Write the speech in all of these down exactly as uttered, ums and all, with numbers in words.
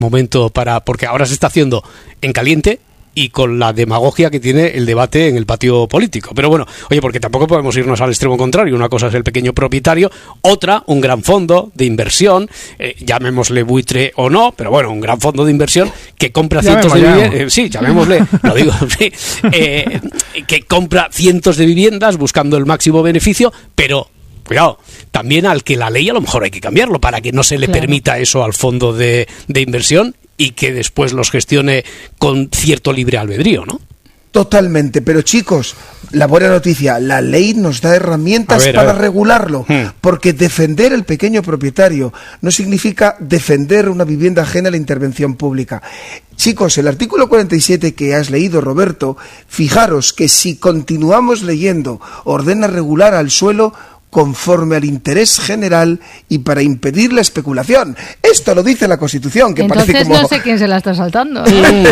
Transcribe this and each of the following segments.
momento para, porque ahora se está haciendo en caliente y con la demagogia que tiene el debate en el patio político. Pero bueno, oye, porque tampoco podemos irnos al extremo contrario. Una cosa es el pequeño propietario, otra, un gran fondo de inversión, eh, llamémosle buitre o no, pero bueno, un gran fondo de inversión que compra cientos de viviendas, eh, sí, llamémosle, lo digo, sí, eh, que compra cientos de viviendas buscando el máximo beneficio, pero cuidado, también al que la ley a lo mejor hay que cambiarlo para que no se le claro. permita eso al fondo de, de inversión y que después los gestione con cierto libre albedrío, ¿no? Totalmente, pero chicos, la buena noticia, la ley nos da herramientas ver, para regularlo, hmm. porque defender el pequeño propietario no significa defender una vivienda ajena a la intervención pública. Chicos, el artículo cuarenta y siete que has leído, Roberto, fijaros que si continuamos leyendo, ordena regular al suelo conforme al interés general y para impedir la especulación. Esto lo dice la Constitución, que Entonces parece como... no sé quién se la está saltando.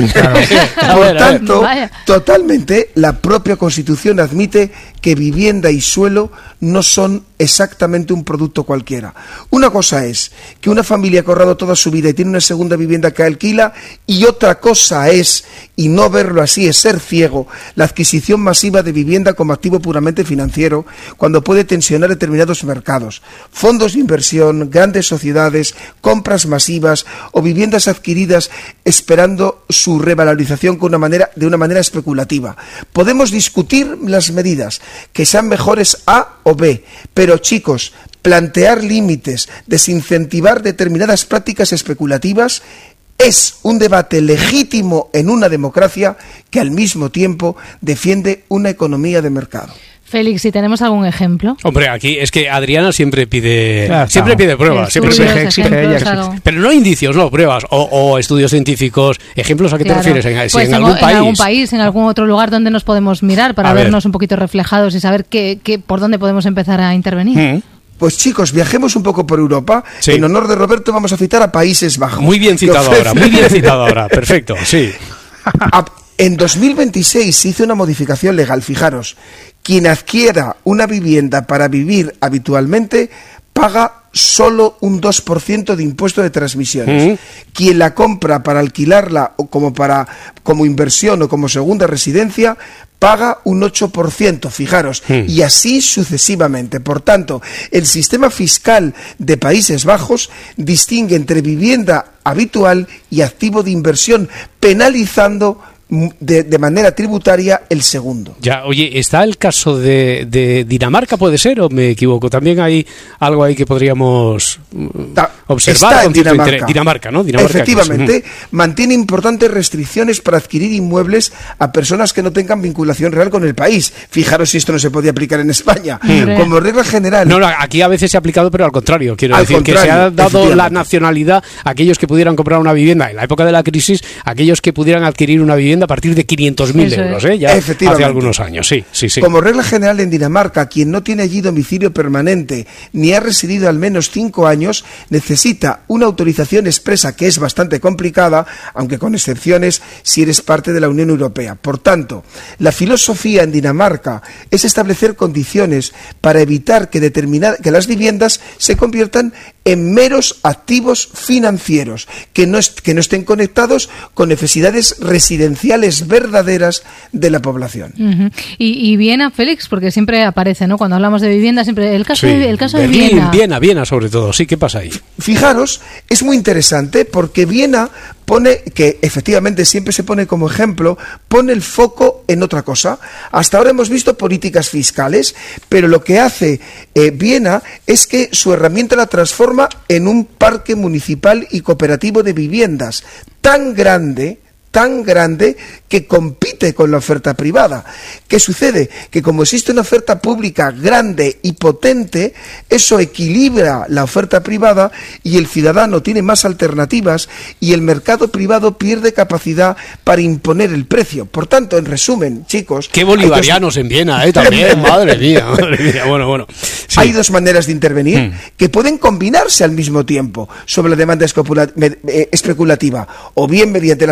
Por tanto, totalmente, la propia Constitución admite que vivienda y suelo no son exactamente un producto cualquiera. Una cosa es que una familia ha ahorrado toda su vida y tiene una segunda vivienda que alquila, y otra cosa es, y no verlo así es ser ciego, la adquisición masiva de vivienda como activo puramente financiero, cuando puede tensionar determinados mercados, fondos de inversión, grandes sociedades, compras masivas o viviendas adquiridas esperando su revalorización con una manera, de una manera especulativa. Podemos discutir las medidas, que sean mejores A o B, pero chicos, plantear límites, desincentivar determinadas prácticas especulativas es un debate legítimo en una democracia que al mismo tiempo defiende una economía de mercado. Félix, si tenemos algún ejemplo. Hombre, aquí es que Adriana siempre pide claro, siempre pide pruebas, siempre exige, exige, ella exige. Pero no indicios, no, pruebas o, o estudios científicos. ¿Ejemplos a qué claro. te refieres? En, si pues en, en algún en país. algún país, en algún otro lugar donde nos podemos mirar para a vernos ver. un poquito reflejados y saber qué, qué, por dónde podemos empezar a intervenir. Mm. Pues chicos, viajemos un poco por Europa. Sí. En honor de Roberto vamos a citar a Países Bajos. Muy bien citado ahora, muy bien citado ahora. Perfecto, sí. A, en dos mil veintiséis se hizo una modificación legal, fijaros. Quien adquiera una vivienda para vivir habitualmente paga solo un dos por ciento de impuesto de transmisiones. Mm. Quien la compra para alquilarla o como, para, como inversión o como segunda residencia paga un ocho por ciento, fijaros, mm. y así sucesivamente. Por tanto, el sistema fiscal de Países Bajos distingue entre vivienda habitual y activo de inversión, penalizando De, de manera tributaria el segundo. Ya, oye, ¿está el caso de, de Dinamarca, puede ser, o me equivoco? También hay algo ahí que podríamos Ta, observar. Está en Dinamarca. Dinamarca, ¿no? Dinamarca, efectivamente, pues, uh. mantiene importantes restricciones para adquirir inmuebles a personas que no tengan vinculación real con el país. Fijaros si esto no se podía aplicar en España. Mm. Como regla general... No, no, aquí a veces se ha aplicado, pero al contrario. Quiero al decir contrario, que se ha dado la nacionalidad a aquellos que pudieran comprar una vivienda en la época de la crisis, a aquellos que pudieran adquirir una vivienda a partir de quinientos mil euros, ¿eh? Ya hace algunos años, sí, sí, sí. Como regla general en Dinamarca, quien no tiene allí domicilio permanente ni ha residido al menos cinco años, necesita una autorización expresa que es bastante complicada, aunque con excepciones si eres parte de la Unión Europea. Por tanto, la filosofía en Dinamarca es establecer condiciones para evitar que, determinar, que las viviendas se conviertan en meros activos financieros, que no, est- que no estén conectados con necesidades residenciales verdaderas de la población. Uh-huh. Y, y Viena, Félix, porque siempre aparece, ¿no? Cuando hablamos de vivienda, siempre el caso, sí. de, el caso Berlín, de Viena. Viena, Viena sobre todo, sí, ¿qué pasa ahí? Fijaros, es muy interesante porque Viena pone, que efectivamente siempre se pone como ejemplo, pone el foco en otra cosa. Hasta ahora hemos visto políticas fiscales, pero lo que hace eh, Viena es que su herramienta la transforma en un parque municipal y cooperativo de viviendas tan grande, tan grande que compite con la oferta privada. ¿Qué sucede? Que como existe una oferta pública grande y potente, eso equilibra la oferta privada y el ciudadano tiene más alternativas y el mercado privado pierde capacidad para imponer el precio. Por tanto, en resumen, chicos... Qué bolivarianos dos... en Viena, ¿eh? También, madre mía, madre mía, bueno, bueno. Sí. Hay dos maneras de intervenir hmm. que pueden combinarse al mismo tiempo sobre la demanda especulativa, o bien mediante la fiscalidad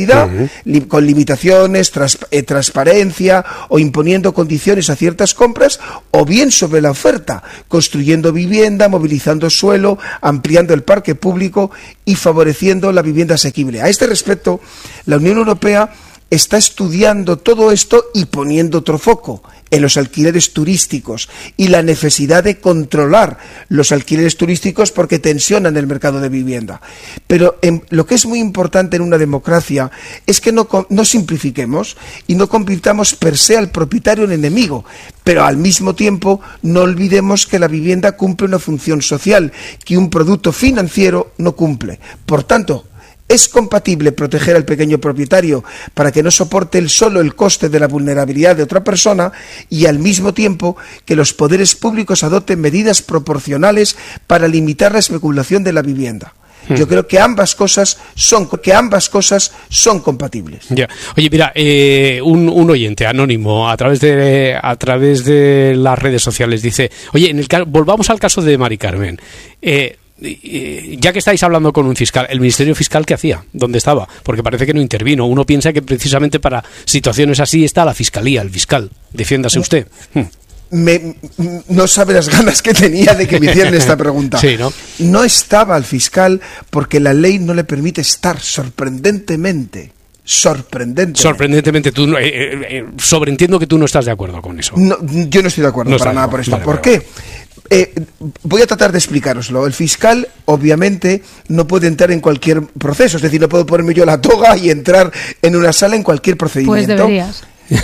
vulnerabilidad, uh-huh. li, con limitaciones, tras, eh, transparencia o imponiendo condiciones a ciertas compras, o bien sobre la oferta, construyendo vivienda, movilizando suelo, ampliando el parque público y favoreciendo la vivienda asequible. A este respecto, la Unión Europea está estudiando todo esto y poniendo otro foco en los alquileres turísticos y la necesidad de controlar los alquileres turísticos porque tensionan el mercado de vivienda. Pero en, lo que es muy importante en una democracia es que no, no simplifiquemos y no convirtamos per se al propietario en enemigo, pero al mismo tiempo no olvidemos que la vivienda cumple una función social que un producto financiero no cumple. Por tanto, ¿es compatible proteger al pequeño propietario para que no soporte él solo el coste de la vulnerabilidad de otra persona y al mismo tiempo que los poderes públicos adopten medidas proporcionales para limitar la especulación de la vivienda? Yo creo que ambas cosas son que ambas cosas son compatibles. Ya. Oye, mira, eh, un, un oyente anónimo a través de a través de las redes sociales dice, oye, en el volvamos al caso de Mari Carmen. Eh, Ya que estáis hablando con un fiscal, ¿el Ministerio Fiscal qué hacía? ¿Dónde estaba? Porque parece que no intervino. Uno piensa que precisamente para situaciones así está la Fiscalía, el fiscal. Defiéndase usted. Me, no sabe las ganas que tenía de que me hicieran esta pregunta. Sí, ¿no? No estaba el fiscal porque la ley no le permite estar, sorprendentemente. Sorprendentemente. Sorprendentemente, tú no, eh, eh, sobreentiendo que tú no estás de acuerdo con eso. No, yo no estoy de acuerdo no para nada por esto. Vale, ¿Por vale, qué? Vale. Eh, voy a tratar de explicároslo. El fiscal, obviamente, no puede entrar en cualquier proceso. Es decir, no puedo ponerme yo la toga y entrar en una sala en cualquier procedimiento. Pues deberías.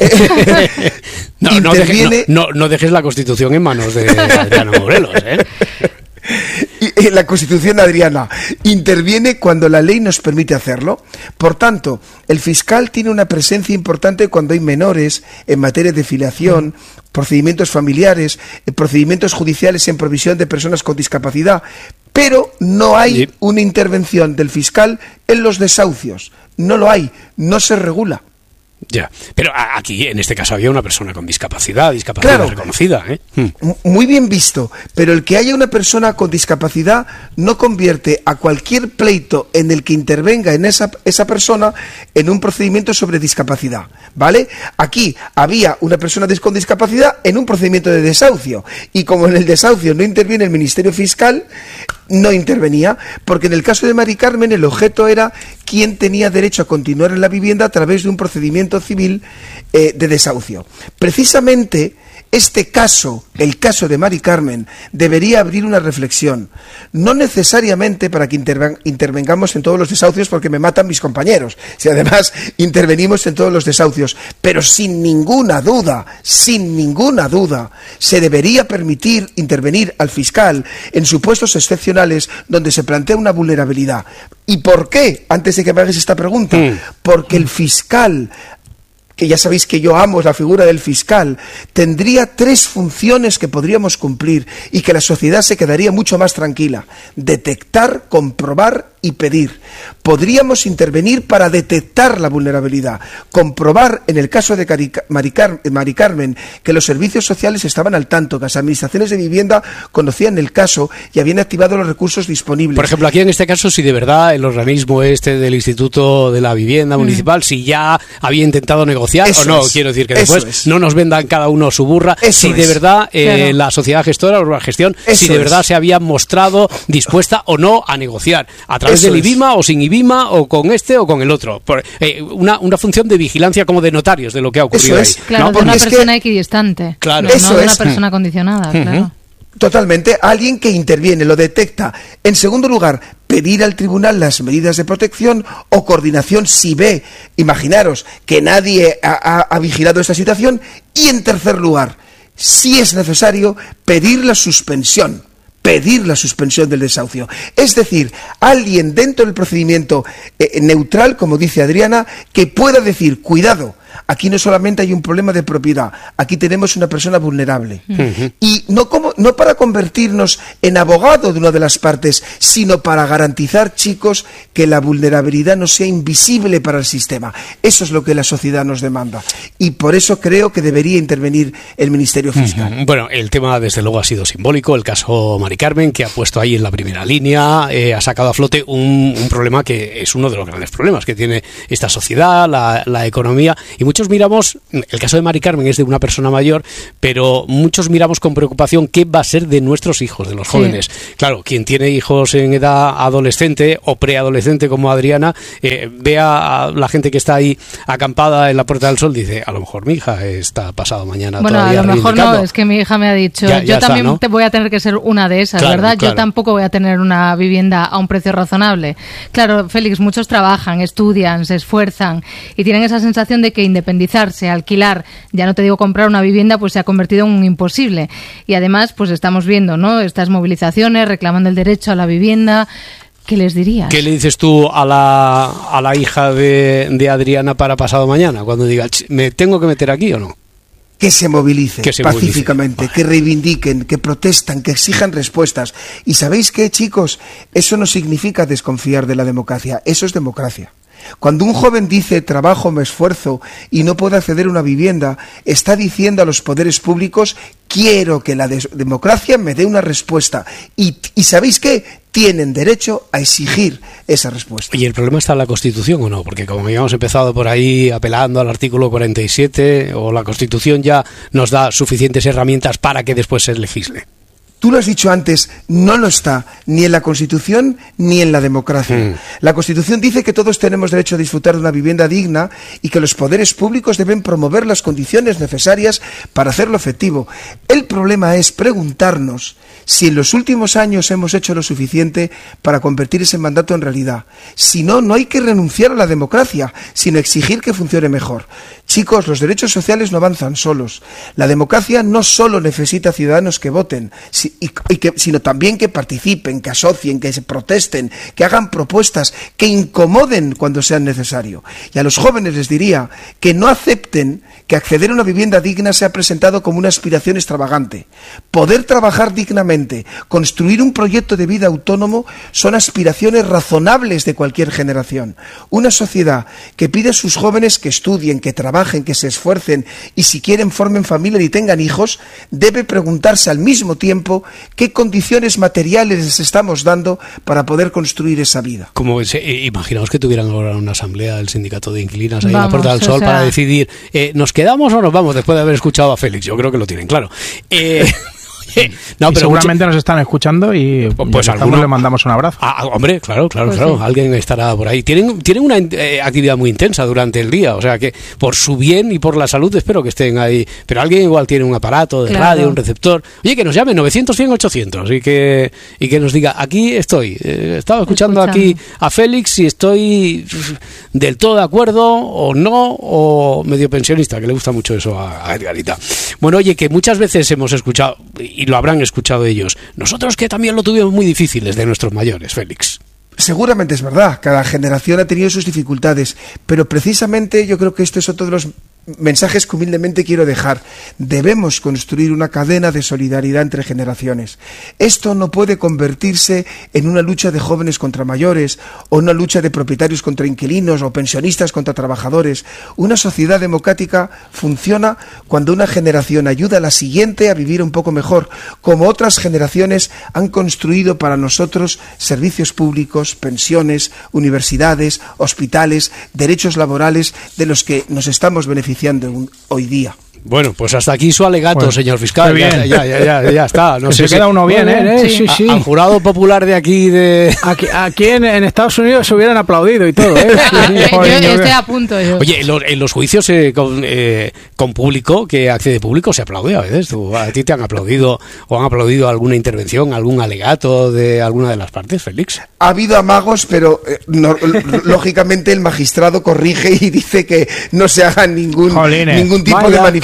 no, no, dejes, no, no, no dejes la Constitución en manos de Adriana Morelos, ¿eh? La Constitución, Adriana, interviene cuando la ley nos permite hacerlo. Por tanto, el fiscal tiene una presencia importante cuando hay menores en materia de filiación, procedimientos familiares, procedimientos judiciales en provisión de personas con discapacidad, pero no hay una intervención del fiscal en los desahucios. No lo hay, no se regula. Ya, pero aquí en este caso había una persona con discapacidad, discapacidad claro, reconocida, ¿eh? Muy bien visto, pero el que haya una persona con discapacidad no convierte a cualquier pleito en el que intervenga en esa, esa persona en un procedimiento sobre discapacidad, ¿vale? Aquí había una persona con discapacidad en un procedimiento de desahucio, y como en el desahucio no interviene el Ministerio Fiscal, no intervenía, porque en el caso de Mari Carmen el objeto era quién tenía derecho a continuar en la vivienda a través de un procedimiento civil eh, de desahucio. Precisamente este caso, el caso de Mari Carmen, debería abrir una reflexión, no necesariamente para que interven- intervengamos en todos los desahucios porque me matan mis compañeros, si además intervenimos en todos los desahucios, pero sin ninguna duda, sin ninguna duda, se debería permitir intervenir al fiscal en supuestos excepcionales donde se plantea una vulnerabilidad. ¿Y por qué? Antes de que me hagas esta pregunta, mm. porque el fiscal, que ya sabéis que yo amo la figura del fiscal, tendría tres funciones que podríamos cumplir y que la sociedad se quedaría mucho más tranquila: detectar, comprobar y pedir. Podríamos intervenir para detectar la vulnerabilidad, comprobar en el caso de Mari, Car- Mari Carmen que los servicios sociales estaban al tanto, que las administraciones de vivienda conocían el caso y habían activado los recursos disponibles. Por ejemplo, aquí en este caso, si de verdad el organismo este del Instituto de la Vivienda mm. Municipal, si ya había intentado negociar eso o no, es, quiero decir que después es. no nos vendan cada uno su burra, eso si de es. verdad eh, claro. la sociedad gestora o la gestión, eso si de verdad es. se había mostrado dispuesta o no a negociar, a través Eso del IBIMA es. o sin IBIMA o con este o con el otro. Por, eh, una, una función de vigilancia como de notarios de lo que ha ocurrido Eso es. ahí. Claro, ¿no? de una persona que... equidistante. Claro. No, Eso no de es. una persona condicionada, uh-huh. claro. Totalmente, alguien que interviene, lo detecta. En segundo lugar, pedir al tribunal las medidas de protección o coordinación si ve, imaginaros, que nadie ha, ha, ha vigilado esta situación. Y en tercer lugar, si es necesario, pedir la suspensión. pedir la suspensión del desahucio. Es decir, alguien dentro del procedimiento eh, neutral, como dice Adriana, que pueda decir, cuidado, Aquí no solamente hay un problema de propiedad, aquí tenemos una persona vulnerable. Uh-huh. Y no, como, no para convertirnos en abogado de una de las partes, sino para garantizar, chicos, que la vulnerabilidad no sea invisible para el sistema. Eso es lo que la sociedad nos demanda. Y por eso creo que debería intervenir el Ministerio Fiscal. Uh-huh. Bueno, el tema desde luego ha sido simbólico, el caso Mari Carmen, que ha puesto ahí en la primera línea, eh, ha sacado a flote un, un problema que es uno de los grandes problemas que tiene esta sociedad, la, la economía, y muchos miramos, el caso de Mari Carmen es de una persona mayor, pero muchos miramos con preocupación qué va a ser de nuestros hijos, de los jóvenes. Sí. Claro, quien tiene hijos en edad adolescente o preadolescente como Adriana, eh, ve a la gente que está ahí acampada en la Puerta del Sol, dice, a lo mejor mi hija está pasado mañana bueno, todavía Bueno, a lo mejor no, es que mi hija me ha dicho, ya, ya yo también está, ¿no? te voy a tener que ser una de esas, claro, ¿verdad? Claro. Yo tampoco voy a tener una vivienda a un precio razonable. Claro, Félix, muchos trabajan, estudian, se esfuerzan y tienen esa sensación de que independizarse, alquilar, ya no te digo comprar una vivienda, pues se ha convertido en un imposible. Y además, pues estamos viendo, ¿no?, estas movilizaciones reclamando el derecho a la vivienda. ¿Qué les dirías? ¿Qué le dices tú a la, a la hija de, de Adriana para pasado mañana, cuando diga, ¿me tengo que meter aquí o no? Que se movilicen que se pacíficamente, movilice. que reivindiquen, que protestan, que exijan respuestas. Y ¿sabéis qué, chicos? Eso no significa desconfiar de la democracia, eso es democracia. Cuando un joven dice trabajo, me esfuerzo y no puede acceder a una vivienda, está diciendo a los poderes públicos quiero que la de- democracia me dé una respuesta. Y, y ¿sabéis qué? Tienen derecho a exigir esa respuesta. ¿Y el problema está en la Constitución o no? Porque como habíamos empezado por ahí apelando al artículo cuarenta y siete, o la Constitución ya nos da suficientes herramientas para que después se legisle. Tú lo has dicho antes, no lo está ni en la Constitución ni en la democracia. Mm. La Constitución dice que todos tenemos derecho a disfrutar de una vivienda digna y que los poderes públicos deben promover las condiciones necesarias para hacerlo efectivo. El problema es preguntarnos si en los últimos años hemos hecho lo suficiente para convertir ese mandato en realidad. Si no, no hay que renunciar a la democracia, sino exigir que funcione mejor. Chicos, los derechos sociales no avanzan solos. La democracia no solo necesita ciudadanos que voten, si Y, y que, sino también que participen, que asocien, que se protesten, que hagan propuestas, que incomoden cuando sea necesario. Y a los jóvenes les diría que no acepten que acceder a una vivienda digna sea presentado como una aspiración extravagante. Poder trabajar dignamente, construir un proyecto de vida autónomo son aspiraciones razonables de cualquier generación. Una sociedad que pide a sus jóvenes que estudien, que trabajen, que se esfuercen y si quieren formen familia y tengan hijos, debe preguntarse al mismo tiempo qué condiciones materiales les estamos dando para poder construir esa vida. Como se, eh, imaginaos que tuvieran ahora una asamblea del sindicato de inquilinas ahí vamos, en la Puerta del Sol sea... para decidir, eh, ¿nos quedamos o nos vamos después de haber escuchado a Félix? Yo creo que lo tienen claro. Eh... No, pero seguramente mucho... nos están escuchando y pues a alguno le mandamos un abrazo. Ah, hombre, claro, claro, pues claro. Sí. Alguien estará por ahí. Tienen, tienen una eh, actividad muy intensa durante el día, o sea que por su bien y por la salud espero que estén ahí. Pero alguien igual tiene un aparato de claro. radio, un receptor. Oye, que nos llamen novecientos, cien, ochocientos y que, y que nos diga, aquí estoy. Eh, estaba escuchando, escuchando aquí a Félix y estoy del todo de acuerdo o no, o medio pensionista, que le gusta mucho eso a, a Edgarita. Bueno, oye, que muchas veces hemos escuchado, y lo habrán escuchado ellos, nosotros que también lo tuvimos muy difícil desde nuestros mayores, Félix. Seguramente es verdad, cada generación ha tenido sus dificultades, pero precisamente yo creo que este es otro de los mensajes que humildemente quiero dejar. Debemos construir una cadena de solidaridad entre generaciones. Esto no puede convertirse en una lucha de jóvenes contra mayores, o una lucha de propietarios contra inquilinos, o pensionistas contra trabajadores. Una sociedad democrática funciona cuando una generación ayuda a la siguiente a vivir un poco mejor, como otras generaciones han construido para nosotros servicios públicos, pensiones, universidades, hospitales, derechos laborales de los que nos estamos beneficiando hoy día. Bueno, pues hasta aquí su alegato, bueno, señor fiscal. Bien. Ya, ya, ya, ya está. No sé se queda si... uno bien, ¿eh? Sí, sí, sí. A, al jurado popular de aquí de... Aquí, aquí en, en Estados Unidos se hubieran aplaudido y todo, ¿eh? Joder, yo estoy a punto. Yo. Oye, en los, en los juicios eh, con, eh, con público, que accede público, se aplaude a veces. ¿Tú, a ti te han aplaudido o han aplaudido alguna intervención, algún alegato de alguna de las partes, Félix? Ha habido amagos, pero eh, no, lógicamente el magistrado corrige y dice que no se haga ningún, ningún tipo Vaya, de manifestación.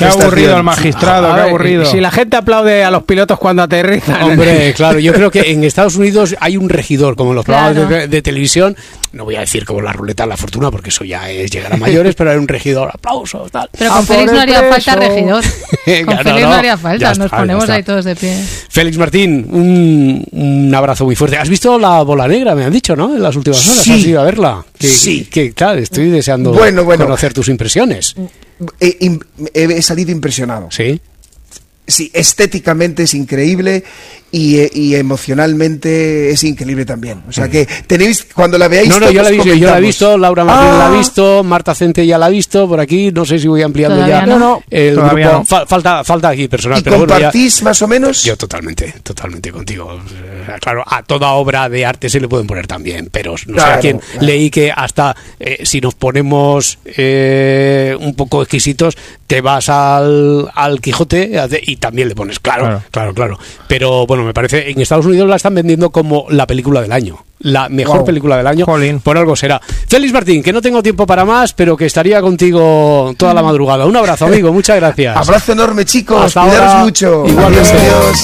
manifestación. Qué aburrido el magistrado, qué ver, aburrido. Si la gente aplaude a los pilotos cuando aterrizan. Hombre, claro, yo creo que en Estados Unidos hay un regidor, como en los programas Claro. de, de televisión, no voy a decir como la ruleta de la fortuna, porque eso ya es llegar a mayores, pero hay un regidor, aplausos, tal. Pero con Félix no haría falta regidor. Con Claro, Félix no, no haría falta, ya nos está, ponemos ya ahí está. todos de pie. Félix Martín, un, un abrazo muy fuerte. ¿Has visto La Bola Negra, me han dicho, no? En las últimas horas, Sí. ¿has ido a verla? Que, Sí. Que, claro, estoy deseando Bueno, bueno. conocer tus impresiones. He, im- he- he salido impresionado. Sí. Sí, estéticamente es increíble y, eh, y emocionalmente es increíble también. O sea que tenéis, cuando la veáis... No, no, yo la, he todos visto, yo la he comentamos. visto, Laura Martín Ah. la ha visto, Marta Cente ya la ha visto, por aquí, no sé si voy ampliando Todavía ya no. No, el todavía grupo. no. Fa- falta, falta aquí personal, ¿Y pero bueno, ya- compartís más o menos? Yo totalmente, totalmente contigo. Eh, Claro, a toda obra de arte se le pueden poner también, pero no sé Claro, a quién. claro. Leí que hasta eh, si nos ponemos eh, un poco exquisitos, te vas al, al Quijote hace- y también le pones, claro, claro, Claro. claro, Pero bueno, me parece, en Estados Unidos la están vendiendo como la película del año. La mejor Wow. película del año, Jolín. por algo será. Félix Martín, que no tengo tiempo para más, pero que estaría contigo toda la madrugada. Un abrazo, amigo, muchas gracias. Abrazo enorme, chicos. Hasta Cuidaros ahora. mucho. Igualmente. Adiós, adiós.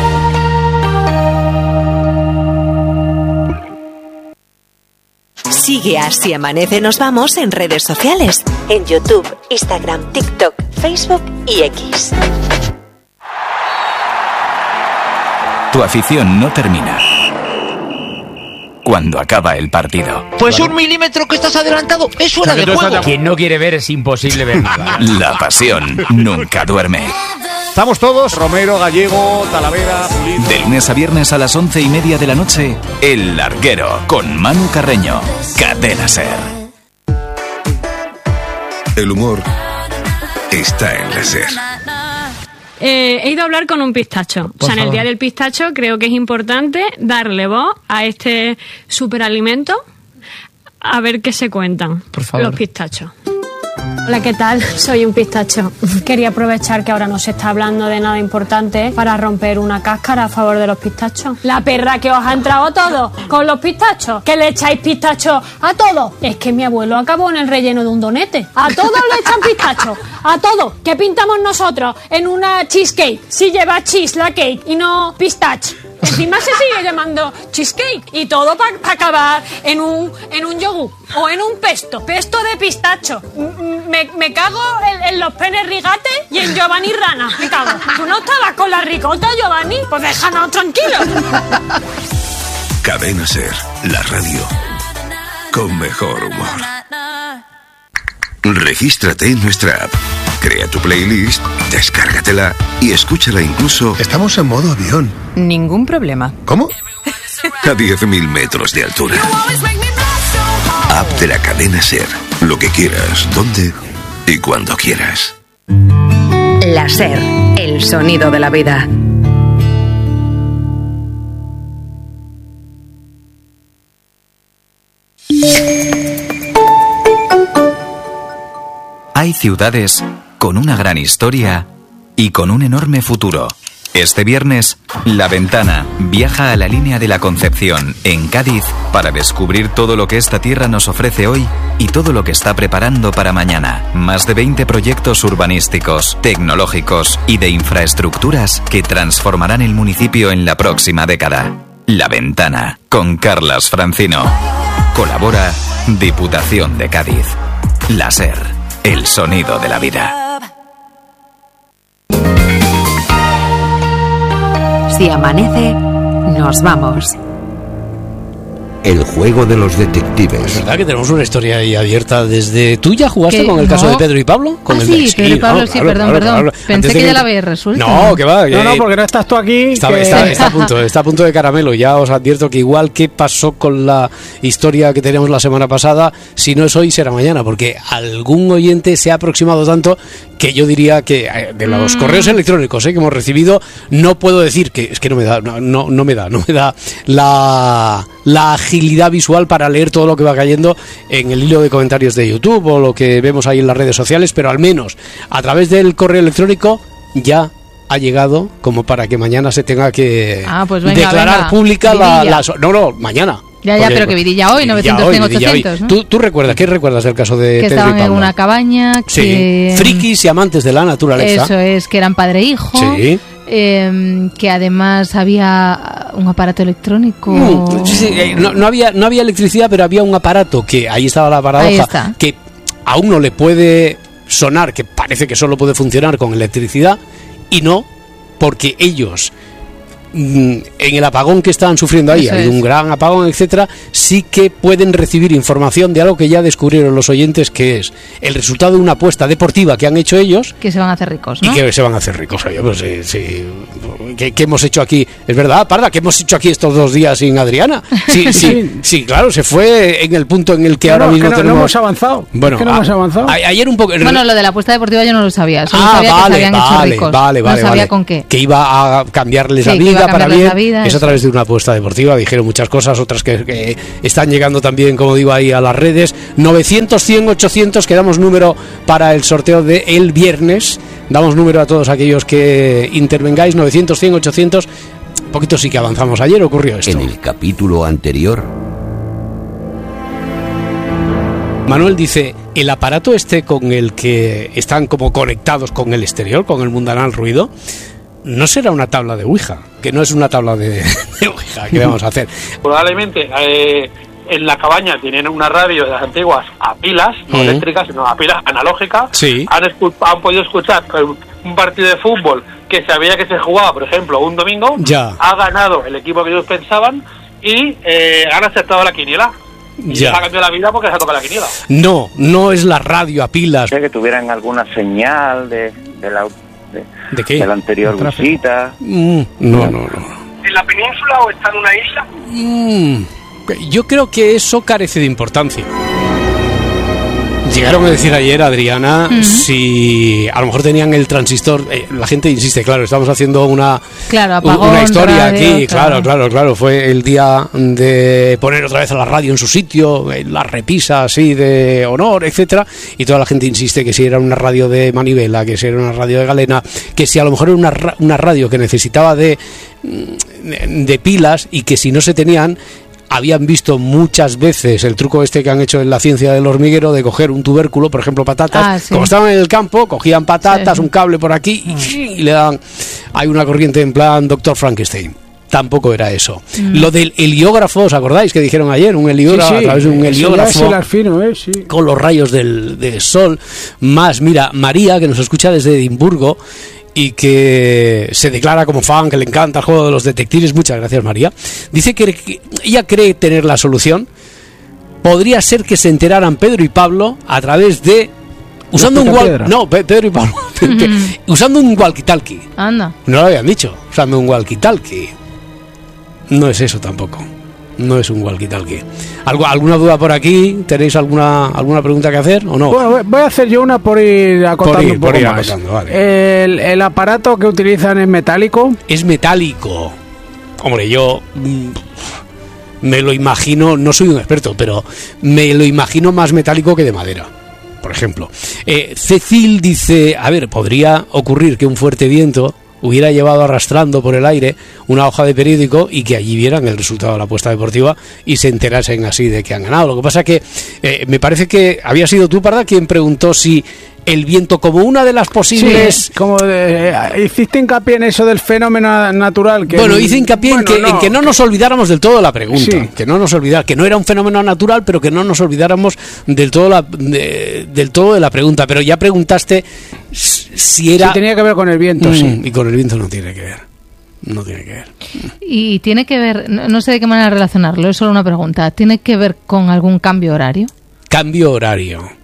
Sigue a Si Amanece Nos Vamos en redes sociales, en YouTube, Instagram, TikTok, Facebook y X. Tu afición no termina cuando acaba el partido. Pues un milímetro que estás adelantado es fuera de juego. Quien no quiere ver es imposible ver nada. La pasión nunca duerme. Estamos todos, Romero, Gallego, Talavera, Pulido. De lunes a viernes a las once y media de la noche, El Larguero con Manu Carreño. Cadena Ser. El humor está en la Ser. Eh, he ido a hablar con un pistacho. Por o sea, en el favor. Día del Pistacho creo que es importante darle voz a este superalimento, a ver qué se cuentan Por favor. los pistachos. Hola, ¿qué tal? Soy un pistacho. Quería aprovechar que ahora no se está hablando de nada importante para romper una cáscara a favor de los pistachos. La perra que os ha entrado a todos con los pistachos, que le echáis pistachos a todos. Es que mi abuelo acabó en el relleno de un donete. A todos le echan pistachos, a todos. ¿Qué pintamos nosotros en una cheesecake si lleva cheese la cake y no pistache? Encima se sigue llamando cheesecake y todo para acabar en un en un yogur o en un pesto, pesto de pistacho. M- Me, me cago en, en los penes rigates y en Giovanni Rana. Me cago. ¿Tú no estabas con la ricota, Giovanni? Pues déjanos tranquilos. Cadena Ser, la radio con mejor humor. Regístrate en nuestra app. Crea tu playlist, descárgatela y escúchala incluso... Estamos en modo avión. Ningún problema. ¿Cómo? A diez mil metros de altura. App de la Cadena Ser. Lo que quieras, donde y cuando quieras. La Ser, el sonido de la vida. Hay ciudades con una gran historia y con un enorme futuro. Este viernes, La Ventana viaja a la línea de la Concepción, en Cádiz, para descubrir todo lo que esta tierra nos ofrece hoy y todo lo que está preparando para mañana. Más de veinte proyectos urbanísticos, tecnológicos y de infraestructuras que transformarán el municipio en la próxima década. La Ventana, con Carlas Francino. Colabora Diputación de Cádiz. La Ser, el sonido de la vida. Si amanece, nos vamos. El juego de los detectives. Es verdad que tenemos una historia ahí abierta desde... ¿Tú ya jugaste ¿Qué? con el caso No. de Pedro y Pablo? Con Ah, el sí, de- Pedro y Pablo, no, sí, claro, perdón, claro, perdón. claro. Pensé Antes de que ya la habéis resuelto. No, que va. No, no, eh, porque no estás tú aquí. Está, que- está- está a punto, está a punto de caramelo. Ya os advierto que igual que pasó con la historia que teníamos la semana pasada, si no es hoy será mañana, porque algún oyente se ha aproximado tanto que yo diría que eh, de los Mm. correos electrónicos eh, que hemos recibido, no puedo decir que es que no me da, no, no, no me da, no me da la, la agilidad visual para leer todo lo que va cayendo en el hilo de comentarios de YouTube o lo que vemos ahí en las redes sociales, pero al menos a través del correo electrónico ya ha llegado como para que mañana se tenga que Ah, pues venga, declarar venga. pública la, Vidilla. la so- no no mañana Ya, ya, porque, pero que Vidilla hoy, novecientos, cien, ochocientos, ¿no? ¿Tú, ¿Tú recuerdas? ¿Qué recuerdas del caso de que Pedro estaban y Pablo? En una cabaña, que... Sí, frikis y amantes de la naturaleza. Eso es, que eran padre e hijo. Sí. Eh, que además había un aparato electrónico. Mm, sí, sí, no, no, había, no había electricidad, pero había un aparato que, ahí estaba la paradoja, que a uno le puede sonar, que parece que solo puede funcionar con electricidad, y no, porque ellos... en el apagón que estaban sufriendo ahí, hay un gran apagón, etcétera, sí que pueden recibir información de algo que ya descubrieron los oyentes, que es el resultado de una apuesta deportiva que han hecho ellos, que se van a hacer ricos, ¿no? Y que se van a hacer ricos. Oye, pues sí, sí. ¿Qué, ¿Qué hemos hecho aquí? Es verdad, Parda, ¿qué hemos hecho aquí estos dos días sin Adriana? Sí, sí, sí, sí, claro, se fue en el punto en el que no, ahora no, mismo que no, tenemos... no hemos avanzado. Bueno, es que no a, hemos avanzado. A, ayer un poco... Bueno, lo de la apuesta deportiva yo no lo sabía, solo ah, sabía vale, que se habían vale, hecho ricos. Vale, vale, no sabía vale. con qué. Que iba a cambiarles sí, la vida para bien. La vida, es eso. A través de una apuesta deportiva, dijeron muchas cosas, otras que, que están llegando también, como digo, ahí a las redes. novecientos, cien, ochocientos, que damos número para el sorteo de el viernes. Damos número a todos aquellos que intervengáis, novecientos, cien, ochocientos. Un poquito sí que avanzamos. Ayer ocurrió esto. En el capítulo anterior... Manuel dice, el aparato este con el que están como conectados con el exterior, con el mundanal ruido, no será una tabla de Ouija, que no es una tabla de, de Ouija. ¿Qué vamos a hacer? Probablemente eh, en la cabaña tienen una radio de las antiguas a pilas, no uh-huh. eléctricas, sino a pilas analógicas. Sí. Han, escu- han podido escuchar un partido de fútbol que sabía que se jugaba, por ejemplo, un domingo. Ya. Ha ganado el equipo que ellos pensaban y eh, han aceptado la quiniela. Y ya. Les ha cambiado la vida porque se ha tocado la quiniela. No, no es la radio a pilas. Que tuvieran alguna señal de, de la... De, ¿De qué? De la anterior visita. Mm, no, no, no. ¿En la península o está en una isla? Mm, yo creo que eso carece de importancia. Llegaron a decir ayer, Adriana, uh-huh. si a lo mejor tenían el transistor. Eh, la gente insiste, claro, estamos haciendo una, claro, apagón, una historia radio, aquí. Claro, claro, claro, claro. Fue el día de poner otra vez a la radio en su sitio, la repisa así de honor, etcétera. Y toda la gente insiste que si era una radio de manivela, que si era una radio de galena, que si a lo mejor era una, una radio que necesitaba de, de pilas y que si no se tenían. Habían visto muchas veces el truco este que han hecho en la ciencia del hormiguero de coger un tubérculo, por ejemplo patatas, ah, sí. como estaban en el campo, cogían patatas, sí. un cable por aquí y, y le daban, hay una corriente en plan doctor Frankenstein. Tampoco era eso. Mm. Lo del heliógrafo, ¿os acordáis que dijeron ayer? Un heliógrafo, sí, sí. a través de un heliógrafo fino, eh, sí. con los rayos del, del sol. Más, mira, María, que nos escucha desde Edimburgo y que se declara como fan, que le encanta el juego de los detectives. Muchas gracias, María. Dice que, que ella cree tener la solución. Podría ser que se enteraran Pedro y Pablo a través de usando un wal- no Pedro y Pablo usando un walkie-talkie. Anda. No lo habían dicho. Usando un walkie-talkie. No es eso tampoco. No es un walkie-talkie. ¿Algo, ¿Alguna duda por aquí? ¿Tenéis alguna alguna pregunta que hacer o no? Bueno, voy a hacer yo una por ir acotando por ir, un poco por ir más. Acotando, vale. el, ¿El aparato que utilizan es metálico? Es metálico. Hombre, yo mmm, me lo imagino, no soy un experto, pero me lo imagino más metálico que de madera, por ejemplo. Eh, Cecil dice, a ver, podría ocurrir que un fuerte viento hubiera llevado arrastrando por el aire una hoja de periódico y que allí vieran el resultado de la apuesta deportiva y se enterasen así de que han ganado. Lo que pasa es que eh, me parece que había sido tú, Parda, quien preguntó si el viento como una de las posibles... Sí, como de, eh, hiciste hincapié en eso del fenómeno natural. Que bueno, hice hincapié bueno, en, que, no, en que no nos olvidáramos del todo de la pregunta, sí. que no nos olvidar, que no era un fenómeno natural, pero que no nos olvidáramos del todo, la, de, del todo de la pregunta. Pero ya preguntaste si era... Sí, tenía que ver con el viento, mm, sí. Y con el viento no tiene que ver. No tiene que ver. Y tiene que ver, no, no sé de qué manera relacionarlo, es solo una pregunta. ¿Tiene que ver con algún cambio horario? Cambio horario.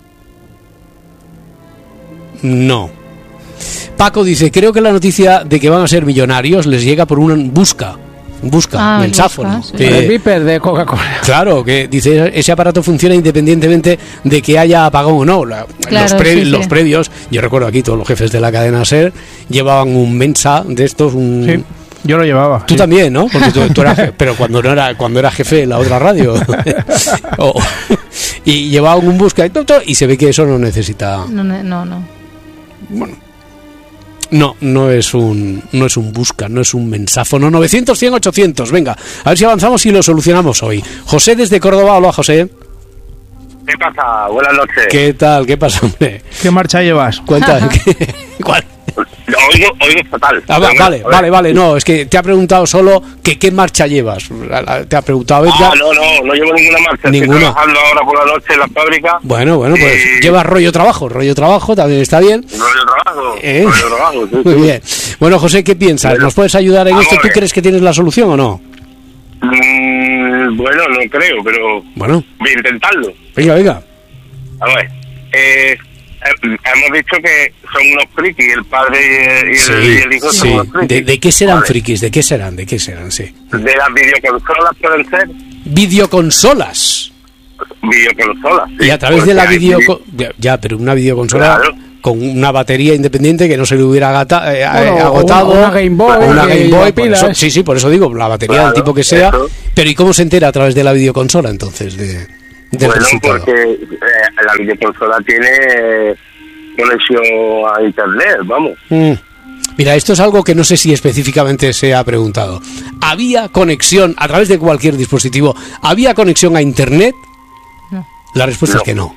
No. Paco dice, creo que la noticia de que van a ser millonarios les llega por un busca, busca, ah, mensáfono. Busca, sí. El Viper de Coca-Cola. Claro, que dice, ese aparato funciona independientemente de que haya apagón o no. La, claro, los, pre, sí, los sí. previos, yo recuerdo aquí todos los jefes de la cadena SER llevaban un Mensa de estos, un... Sí. Yo lo llevaba. Tú sí. también, ¿no? Porque tú, tú eras, pero cuando no era cuando era jefe de la otra radio. o, y llevaban un busca y todo, y se ve que eso no necesita. No, no, no. Bueno, No, no es un no es un busca, no es un mensáfono. novecientos, cien, ochocientos. Venga, a ver si avanzamos y lo solucionamos hoy. José desde Córdoba. Hola, José. ¿Qué pasa? Buenas noches. ¿Qué tal? ¿Qué pasa, hombre? ¿Qué marcha llevas? Cuenta. ¿qué? ¿Cuál? Oigo, oigo fatal. Ah, va, vale, vale, vale. No, es que te ha preguntado solo que qué marcha llevas. Te ha preguntado Edgar. Ah, no, no, no llevo ninguna marcha. Ninguna. Estoy trabajando ahora por la noche en la fábrica. Bueno, bueno, pues y... llevas rollo trabajo. Rollo trabajo también está bien. Rollo trabajo. ¿Eh? Rollo trabajo, sí, Muy sí. bien. Bueno, José, ¿qué piensas? Bueno, ¿Nos puedes ayudar en esto? ¿Tú ver. crees que tienes la solución o no? Mm, bueno, no creo, pero bueno, voy a intentarlo. Venga, venga. A ver, eh, eh, hemos dicho que son unos frikis, el padre y el, Sí, y el hijo sí. son unos frikis. ¿De, ¿De qué serán Vale. frikis? ¿De qué serán? ¿De qué serán? Sí. De las videoconsolas pueden ser. Videoconsolas. Videoconsolas. Sí, Y a través de la porque hay video... Ya, ya, pero una videoconsola... Claro. Con una batería independiente que no se le hubiera agata, eh, Bueno, agotado. una- una Game Boy, Una que Game lleva Boy, por pilas. eso- sí, sí, por eso digo, la batería Claro, del tipo que sea. eso. Pero ¿y cómo se entera a través de la videoconsola entonces? De, del Bueno, resultado? porque eh, la videoconsola tiene eh, conexión a internet, vamos. Mm. Mira, esto es algo que no sé si específicamente se ha preguntado. ¿Había conexión a través de cualquier dispositivo? ¿Había conexión a internet? No. La respuesta No. es que no.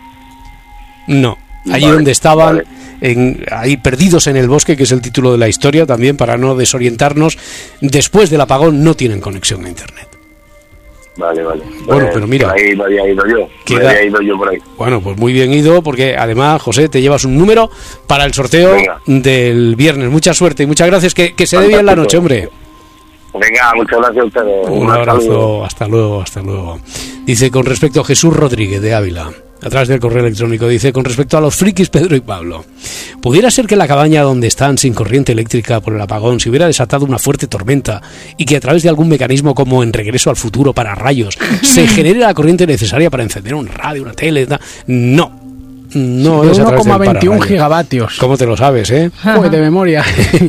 No. Allí Vale, donde estaban, vale. en, ahí perdidos en el bosque, que es el título de la historia también, para no desorientarnos, después del apagón no tienen conexión a internet. Vale, vale. Bueno, Pues, pero mira. por ahí me había ido yo. Queda- Me había ido yo por ahí. Bueno, pues muy bien ido, porque además, José, te llevas un número para el sorteo Venga. del viernes. Mucha suerte y muchas gracias. Que, que se dé bien la noche, hombre. Venga, muchas gracias a ustedes. Un abrazo, hasta luego, hasta luego. Dice, con respecto a Jesús Rodríguez de Ávila, a través del correo electrónico, dice, con respecto a los frikis Pedro y Pablo, ¿pudiera ser que la cabaña donde están sin corriente eléctrica por el apagón se hubiera desatado una fuerte tormenta y que a través de algún mecanismo como en Regreso al Futuro para rayos se genere la corriente necesaria para encender un radio, una tele? ta- No. No es a uno través del coma veintiuno pararrayos. gigavatios. ¿Cómo te lo sabes, eh? Uy, de memoria.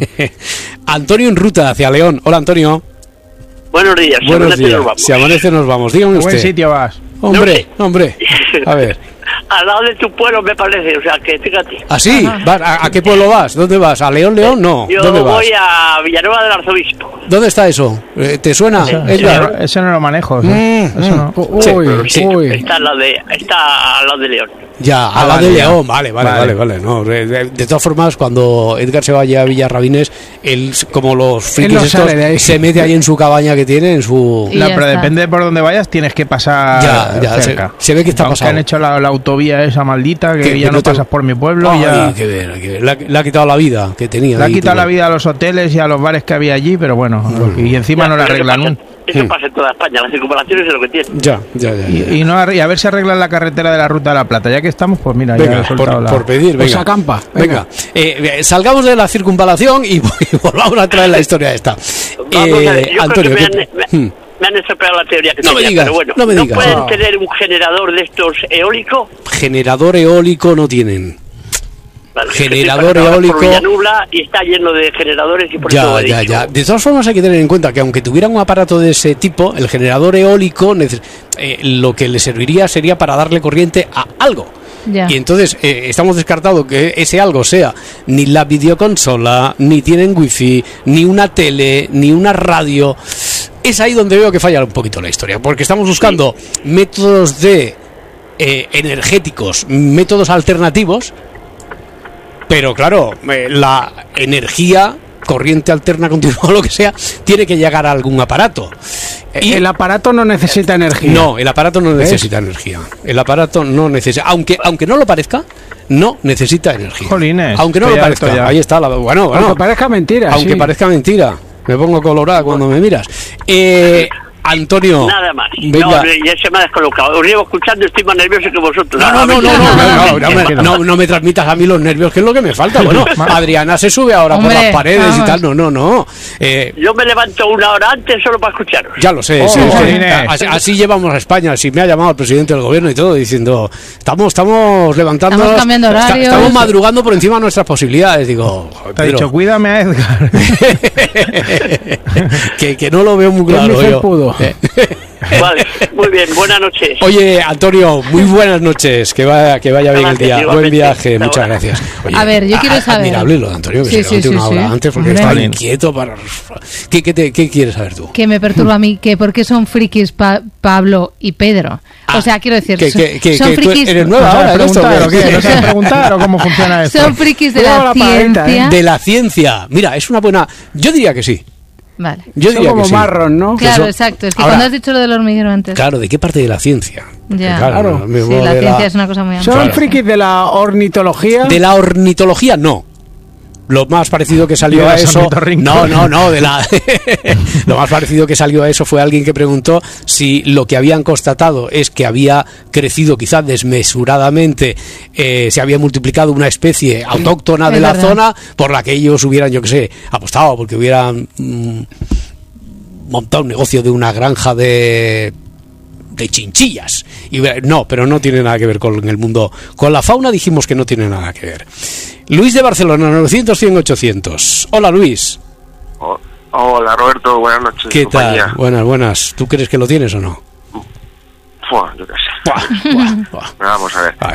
Antonio en ruta hacia León. Hola, Antonio. Buenos días. si Buenos amanece días. nos vamos. Si amanece nos vamos. Dígame Buen usted. sitio vas. Hombre, hombre. A ver. Al lado de tu pueblo me parece, o sea que fíjate. ¿Ah, sí? ¿Vas? ¿A, a qué pueblo vas? ¿Dónde vas? ¿A León, León? No. Yo ¿Dónde vas? voy a Villanueva del Arzobispo. ¿Dónde está eso? Eh, ¿Te suena? Eso, Edgar? eso- eso no lo manejo. eso. Mm, Eso mm. no. Sí, Uy, sí. uy. Está al lado de, está al lado de León. Ya, a Ah, la vale, de ya. León. Vale, vale, vale, Vale. vale. No, de, de- de todas formas, cuando Edgar se vaya a Villarrabines, él, como los frikis no estos, sale de ahí. se mete ahí en su cabaña que tiene, en su... Y No, ya pero está. depende de por dónde vayas, tienes que pasar Ya, ya, cerca. se- se ve que está Aunque pasado. han hecho la, la autovía esa maldita, que Que- ya que no, no te- pasas por mi pueblo. Ay, ya qué ver, qué ver. Le, ha, le ha quitado la vida que tenía. le ha ahí, quitado tú. la vida a los hoteles y a los bares que había allí, pero bueno, y encima no la Pero eso arreglan. pasa- Eso pasa en toda España, las circunvalaciones es lo que tiene. Ya, ya, ya. ya. Y, y, no, arre- y a ver si arreglan la carretera de la Ruta de la Plata. Ya que estamos, pues mira, ya Venga, he soltado por, la... por pedir, Pues venga. acampa, Venga, venga. Eh, eh, salgamos de la circunvalación y, y volvamos a traer la historia esta. Vamos a ver, Eh, yo Antonio, creo que me ¿qué- han, me, Hmm. me han estropeado la teoría que No me tenía, digas, pero bueno, no me digas. pueden Ah. tener un generador de estos eólico? Generador eólico no tienen. Vale, Generador estoy pasando ahora eólico. por Villanubla y está lleno de generadores y por eso Ya, he ya, dicho. ya. De todas formas hay que tener en cuenta que aunque tuvieran un aparato de ese tipo, el generador eólico neces- eh, lo que le serviría sería para darle corriente a algo. Ya. Y entonces eh, estamos descartando que ese algo sea ni la videoconsola, ni tienen wifi, ni una tele, ni una radio. Es ahí donde veo que falla un poquito la historia, porque estamos buscando métodos de eh, energéticos, métodos alternativos, pero claro, eh, la energía, corriente alterna continua, lo que sea, tiene que llegar a algún aparato. Y El aparato no necesita energía. no, el aparato no ¿Ves? necesita energía. El aparato no necesita, aunque aunque no lo parezca, no necesita energía. Jolines, aunque no estoy lo harto parezca. ya. Ahí está la, bueno, bueno. Aunque parezca mentira. Aunque sí. parezca mentira. Me pongo colorada cuando me miras. Eh, Antonio. Nada más. Venga. No, ya se me ha descolocado. Os llevo escuchando, estoy más nervioso que vosotros. No, no, no, no, no, no, no, no, me, no, no me transmitas a mí los nervios, que es lo que me falta. Bueno, Adriana se sube ahora Hombre, por las paredes vamos. y tal. No, no, no. Eh, Yo me levanto una hora antes solo para escucharos. Ya lo sé, Oh, sí, es que jolines. así, así llevamos a España. Si me ha llamado el presidente del gobierno y todo diciendo, estamos, estamos levantando, Estamos cambiando horarios. estamos madrugando por encima de nuestras posibilidades. Digo, joder, Te ha Pedro, dicho, cuídame a Edgar. que, que no lo veo muy Que es mi claro. Yo. felpudo. Diego. Eh. Vale, muy bien, buenas noches. Oye, Antonio, muy buenas noches, que vaya, que vaya bien el día, buen viaje, muchas gracias. Oye, a ver, yo quiero saber. Admirable lo de Antonio, que sí, se sí, levante sí, una sí. hora antes porque Hombre. estaba inquieto para... ¿Qué, qué, te, ¿Qué quieres saber tú? Que me perturba a mí, que por qué son frikis pa Pablo y Pedro. Ah, o sea, quiero decir, que, que, que, son que frikis... ¿Eres nueva ahora? ¿No preguntar, o qué? ¿No sabes preguntar o cómo funciona esto? Son frikis de la, la ciencia. Paeta, ¿eh? De la ciencia. Mira, es una buena... Yo diría que sí. Vale. Yo son diría como que sí. marrón, ¿no? Claro, Eso. exacto. Es que Ahora, cuando has dicho lo del hormiguero antes. Claro, ¿de qué parte de la ciencia? Ya. Claro, Claro. no, me Sí, voy la de ciencia la... es una cosa muy amplia. ¿Son Claro. frikis de la ornitología? De la ornitología, no. Lo más parecido que salió a eso... No, no, no. De la Lo más parecido que salió a eso fue alguien que preguntó si lo que habían constatado es que había crecido quizá desmesuradamente, eh, se había multiplicado una especie autóctona de Es la verdad. zona por la que ellos hubieran, yo qué sé, apostado, porque hubieran mm, montado un negocio de una granja de... de chinchillas. Y no, pero no tiene nada que ver con el mundo. Con la fauna dijimos que no tiene nada que ver. Luis de Barcelona, novecientos, cien, ochocientos. Hola, Luis. Oh, hola, Roberto, buenas noches. ¿Qué compañía. tal? Buenas, buenas. ¿Tú crees que lo tienes o no? Fua, yo qué sé. Buah, buah, buah. Vamos a ver. A ver.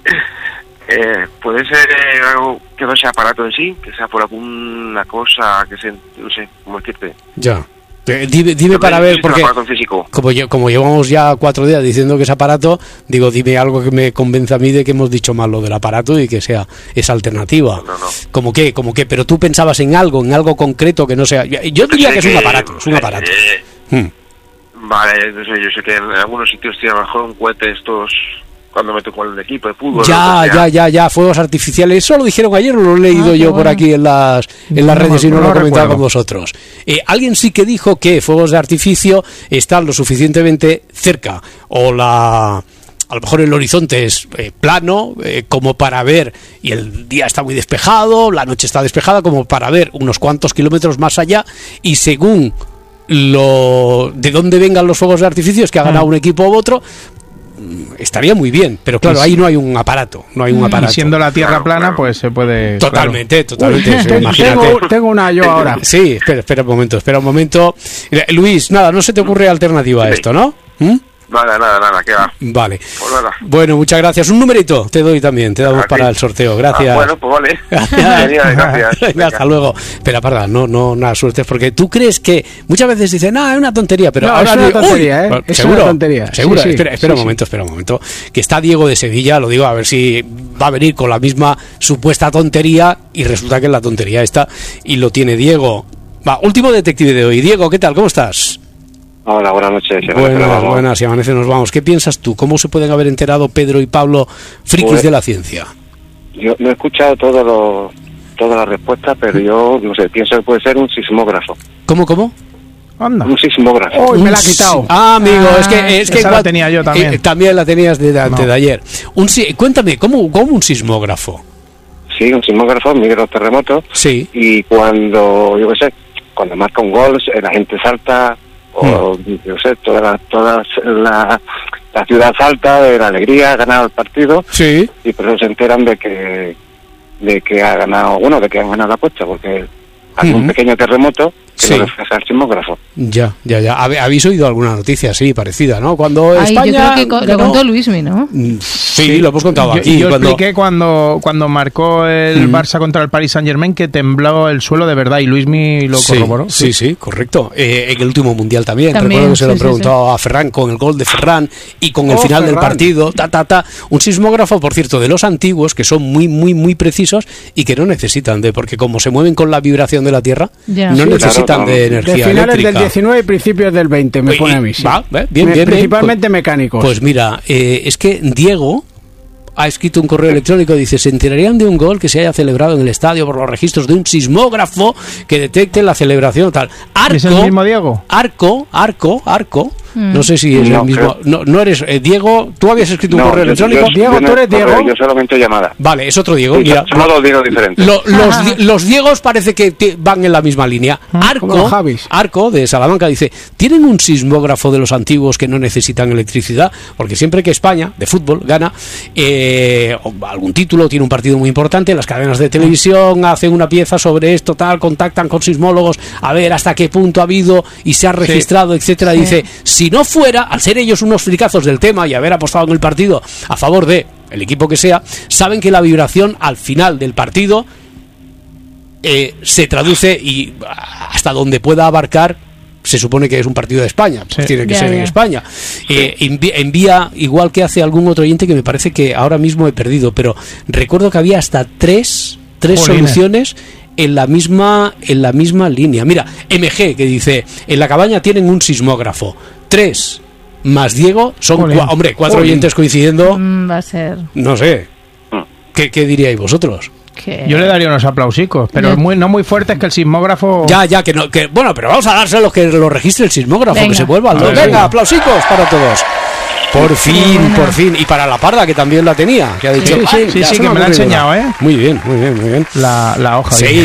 Eh, ¿Puede ser eh, algo que no sea aparato en sí? Que sea por alguna cosa que se... no sé, ¿cómo decirte? Ya. Eh, Dime, dime para ver, porque como, yo, como llevamos ya cuatro días diciendo que es aparato, digo, dime algo que me convenza a mí de que hemos dicho mal lo del aparato y que sea esa alternativa. No, no. ¿Cómo qué? ¿Cómo qué? Pero tú pensabas en algo, en algo concreto que no sea... Yo diría que es un aparato, es un aparato. Eh, Hmm. Vale, no sé, yo sé que en algunos sitios tiran a lo mejor un cohete estos... Cuando me tocó el equipo de fútbol. Ya, ya, ya, ya, fuegos artificiales. Eso lo dijeron ayer, lo he leído Ah, yo qué por bueno. aquí en las en las No, redes y no no lo he lo comentado recuerdo. con vosotros. Eh, alguien sí que dijo que fuegos de artificio están lo suficientemente cerca, o la... a lo mejor el horizonte es eh, plano, eh, como para ver, y el día está muy despejado, la noche está despejada, como para ver unos cuantos kilómetros más allá, y según lo de dónde vengan los fuegos de artificio, es que ha ganado un equipo u otro, estaría muy bien, pero claro, ahí no hay un aparato, no hay un aparato. Y siendo la Tierra plana, pues se puede... Totalmente, claro. totalmente. Uy, sí, tengo, imagínate. tengo una yo ahora. Sí, espera, espera un momento, espera un momento. Eh, Luis, nada, no se te ocurre alternativa a esto, ¿no? ¿Mm? Nada, nada, nada, que va. Vale. Pues nada. Bueno, muchas gracias. Un numerito te doy también, te damos A para ti. el sorteo. Gracias. Ah, bueno, pues vale. Gracias. Genial, gracias. Venga, hasta luego. Espera, parda, no, no, nada, suerte, porque tú crees que muchas veces dicen, ah, es una tontería, pero No, ahora es una digo, tontería, uy, ¿eh? Es seguro, una tontería. seguro. Sí, sí, espera, espera sí, un momento, espera un momento. Que está Diego de Sevilla, lo digo, a ver si va a venir con la misma supuesta tontería y resulta que es la tontería esta y lo tiene Diego. Va, último detective de hoy. Diego, ¿qué tal? ¿Cómo estás? Hola, buenas noches. Si Buenas, buenas, si amanece nos vamos. ¿Qué piensas tú? ¿Cómo se pueden haber enterado Pedro y Pablo, frikis Pues, de la ciencia? Yo no he escuchado todo lo, todas las respuestas, pero yo, no sé, pienso que puede ser un sismógrafo. ¿Cómo, cómo? Anda. Un sismógrafo. Oh, Un me la ha si- quitado. Ah, amigo, Ah, es que... Es que esa la cua- tenía yo también. eh, también la tenías de, de, antes No. de ayer. Un, si- cuéntame, ¿cómo, ¿cómo un sismógrafo? Sí, un sismógrafo mide los terremotos. Sí. Y cuando, yo qué sé, cuando marca un gol, eh, la gente salta, o yo sé, toda la, toda la, la ciudad salta de la alegría, ha ganado el partido. Sí. Y por eso se enteran de que, de que ha ganado, bueno, de que han ganado la apuesta, porque hay un Ujú. pequeño terremoto que Sí. no refleja el sismógrafo. Ya, ya, ya. Habe- ¿Habéis oído alguna noticia así, parecida, no? Cuando Ay, yo España... creo que co- lo ganó- contó Luismi, ¿no? Mm, Sí, lo hemos contado Yo, aquí. yo cuando... expliqué cuando, cuando marcó el Mm. Barça contra el Paris Saint Germain que tembló el suelo de verdad y Luismi lo Sí, corroboró. sí, sí, correcto. Eh, en el último mundial también. También, Recuerdo que se lo sí, he sí, preguntado a Ferran con el gol de Ferran y con el Oh, final del Ferran. partido. Ta, ta, ta. Un sismógrafo, por cierto, de los antiguos que son muy, muy, muy precisos y que no necesitan de, porque como se mueven con la vibración de la tierra, Ya. no Sí, necesitan claro, de de energía De finales eléctrica. del diecinueve y principios del veinte, me Y- pone a mí. Sí. va, ve, bien, Me- bien, bien. Principalmente Pues- mecánicos. Pues mira, eh, es que Diego ha escrito un correo electrónico, dice, se enterarían de un gol que se haya celebrado en el estadio por los registros de un sismógrafo que detecte la celebración tal. Arco, ¿Es el mismo Diego? Arco, Arco, Arco, Mm. No sé si es no, el mismo. No, no eres eh, Diego. ¿Tú habías escrito un no, correo yo, electrónico? Yo, Diego, yo tú eres Diego. Yo solamente llamada. Vale, es otro Diego. Sí, mira, somos dos Diegos diferentes. Lo, los, los Diegos parece que te, van en la misma línea. Arco, Arco de Salamanca dice: ¿tienen un sismógrafo de los antiguos que no necesitan electricidad? Porque siempre que España, de fútbol, gana eh, algún título, tiene un partido muy importante, las cadenas de televisión hacen una pieza sobre esto, tal, contactan con sismólogos a ver hasta qué punto ha habido y se ha registrado, sí, etcétera. Sí. Dice: si no fuera, al ser ellos unos fricazos del tema y haber apostado en el partido a favor de el equipo que sea, saben que la vibración al final del partido eh, se traduce y hasta donde pueda abarcar, se supone que es un partido de España, pues sí, tiene que ya, ser ya. en España. Eh, envía, envía, igual que hace algún otro oyente que me parece que ahora mismo he perdido, pero recuerdo que había hasta tres, tres soluciones en la misma en la misma línea. Mira, M G que dice: en la cabaña tienen un sismógrafo. Tres más Diego son cua- hombre, cuatro Olé. oyentes coincidiendo. Mm, va a ser. No sé. ¿Qué, qué diríais vosotros? ¿Qué? Yo le daría unos aplausicos, pero muy, no muy fuertes, que el sismógrafo... Ya, ya, que no, que bueno, pero vamos a dárselos que lo registre el sismógrafo, venga, que se vuelva. Venga, venga, aplausicos para todos. Por fin, por fin. Y para la Parda, que también la tenía, que ha dicho... Sí, sí, sí, sí que me la ha enseñado, ¿eh? Muy bien, muy bien, muy bien. La, la hoja. Sí.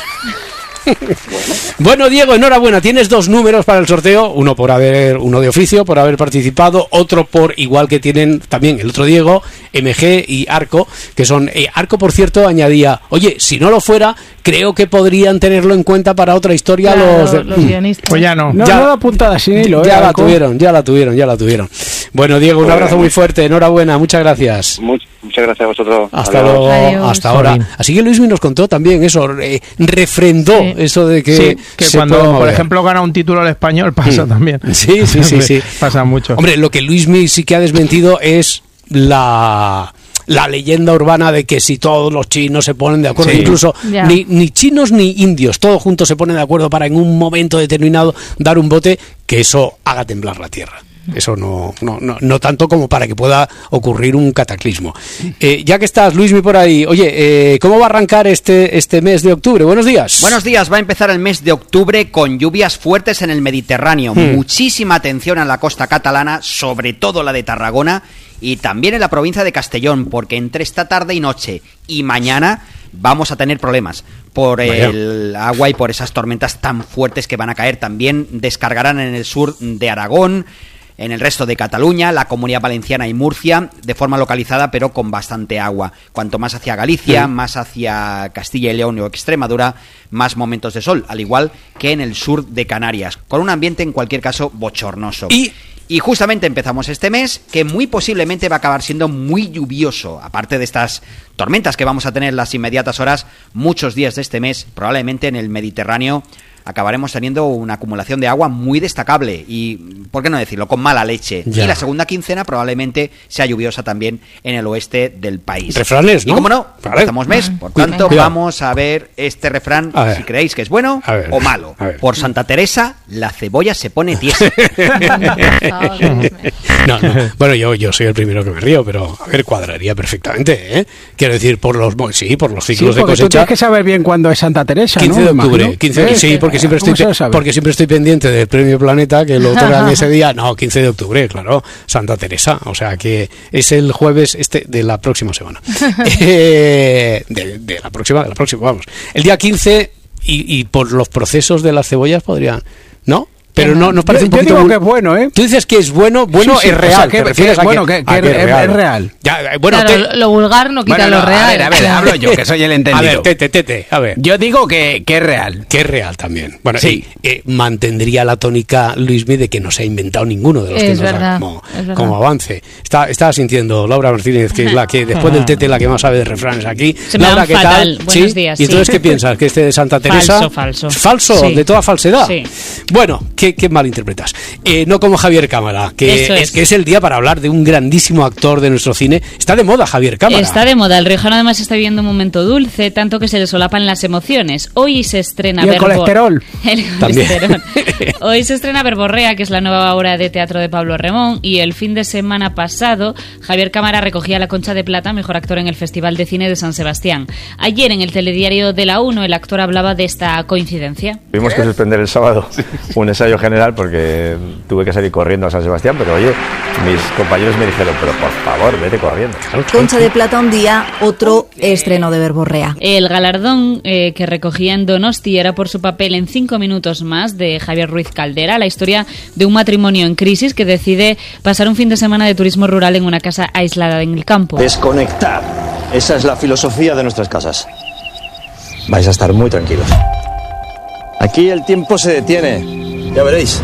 Bueno, Diego, enhorabuena. Tienes dos números para el sorteo, uno por haber, uno de oficio por haber participado, otro por igual que tienen también el otro Diego, M G y Arco, que son eh, Arco, por cierto, añadía: oye, si no lo fuera, creo que podrían tenerlo en cuenta para otra historia. Claro, los, de... los guionistas. Pues ya no. No, ya, no da puntada sin hilo, ya eh, la Arco. tuvieron, ya la tuvieron, ya la tuvieron. Bueno, Diego, un abrazo muy fuerte, enhorabuena, muchas gracias. Much, muchas gracias a vosotros. Hasta Adiós. luego, Adiós. hasta ahora. Bien. Así que Luismi nos contó también eso, eh, refrendó sí. eso de que, sí, que cuando, por ejemplo, gana un título al Español pasa mm. también. Sí, sí, sí, sí. Pasa mucho. Hombre, lo que Luismi sí que ha desmentido es la... la leyenda urbana de que si todos los chinos se ponen de acuerdo, sí. incluso ni, ni chinos ni indios, todos juntos se ponen de acuerdo para en un momento determinado dar un bote, que eso haga temblar la tierra. Eso no, no, no, no tanto como para que pueda ocurrir un cataclismo. Eh, ya que estás, Luismi, por ahí, oye, eh, ¿cómo va a arrancar este, este mes de octubre? Buenos días. Buenos días, va a empezar el mes de octubre con lluvias fuertes en el Mediterráneo. Hmm. Muchísima atención a la costa catalana, sobre todo la de Tarragona, y también en la provincia de Castellón, porque entre esta tarde y noche y mañana vamos a tener problemas por el Vaya. agua y por esas tormentas tan fuertes que van a caer. También descargarán en el sur de Aragón, en el resto de Cataluña, la Comunidad Valenciana y Murcia, de forma localizada, pero con bastante agua. Cuanto más hacia Galicia, sí. más hacia Castilla y León o Extremadura, más momentos de sol, al igual que en el sur de Canarias, con un ambiente en cualquier caso bochornoso. Y... Y justamente empezamos este mes, que muy posiblemente va a acabar siendo muy lluvioso. Aparte de estas tormentas que vamos a tener en las inmediatas horas, muchos días de este mes, probablemente en el Mediterráneo, acabaremos teniendo una acumulación de agua muy destacable y, ¿por qué no decirlo?, con mala leche. Ya. Y la segunda quincena probablemente sea lluviosa también en el oeste del país. Refranes, ¿no? Y como no, vale. Estamos mes, por tanto Cuidado. vamos a ver este refrán, si creéis que es bueno o malo. Por Santa Teresa, la cebolla se pone tiesa. no, no. Bueno, yo, yo soy el primero que me río, pero a ver, cuadraría perfectamente, ¿eh? Quiero decir, por los sí, por los ciclos sí, de cosecha. Tú tienes que saber bien cuándo es Santa Teresa, quince ¿no? de octubre, quince de, sí, porque siempre estoy porque siempre estoy pendiente del Premio Planeta, que lo otorgan ese día. No, quince de octubre, claro, Santa Teresa, o sea que es el jueves este de la próxima semana. eh, de, de la próxima, de la próxima, vamos. El día quince y, y por los procesos de las cebollas podrían, ¿no? Pero no nos parece yo, un poquito... Yo digo muy... que es bueno, ¿eh? Tú dices que es bueno, bueno sí, sí, es real. O sea, que, ¿te refieres que, a bueno, que, que, que, a que es real? Es real. Ya, bueno, claro, te... lo vulgar no quita bueno, lo no, real. A ver, a ver, hablo yo, que soy el entendido. A ver, tete, tete, a ver. Yo digo que, que es real. Que es real también. Bueno, sí. eh, eh, mantendría la tónica Luismi de que no se ha inventado ninguno de los es que nos verdad, da como, como avance. Está, estaba sintiendo Laura Martínez, que es la que después del tete la que más sabe de refranes aquí. Se Laura, me ¿qué fatal. tal? Buenos ¿Sí? días. ¿Y entonces sí. qué piensas? ¿Que este de Santa Teresa? Falso, falso. ¿Falso? Sí. ¿De toda falsedad? Sí. Bueno, ¿qué, qué malinterpretas? Eh, no como Javier Cámara, que es. es que es el día para hablar de un grandísimo actor de nuestro cine. Está de moda Javier Cámara. Está de moda. El riojano además está viviendo un momento dulce, tanto que se le solapan las emociones. Hoy se estrena... ¿Y el Verbo... colesterol? El colesterol. Hoy se estrena Verborrea, que es la nueva obra de teatro de Pablo Remón, y el fin de semana pasado Javier Cámara recogía la Concha de Plata, mejor actor en el Festival de Cine de San Sebastián. Ayer en el telediario de la uno el actor hablaba de esta coincidencia. Tuvimos que suspender el sábado un ensayo en general porque tuve que salir corriendo a San Sebastián, pero oye, mis compañeros me dijeron, pero por favor, vete corriendo. Concha de Plata un día, otro estreno de Verborrea. El galardón eh, que recogía en Donosti era por su papel en Cinco minutos más de Javier Ruiz Caldera, la historia de un matrimonio en crisis que decide pasar un fin de semana de turismo rural en una casa aislada en el campo. Desconectar. Esa es la filosofía de nuestras casas. Vais a estar muy tranquilos. Aquí el tiempo se detiene. Ya veréis.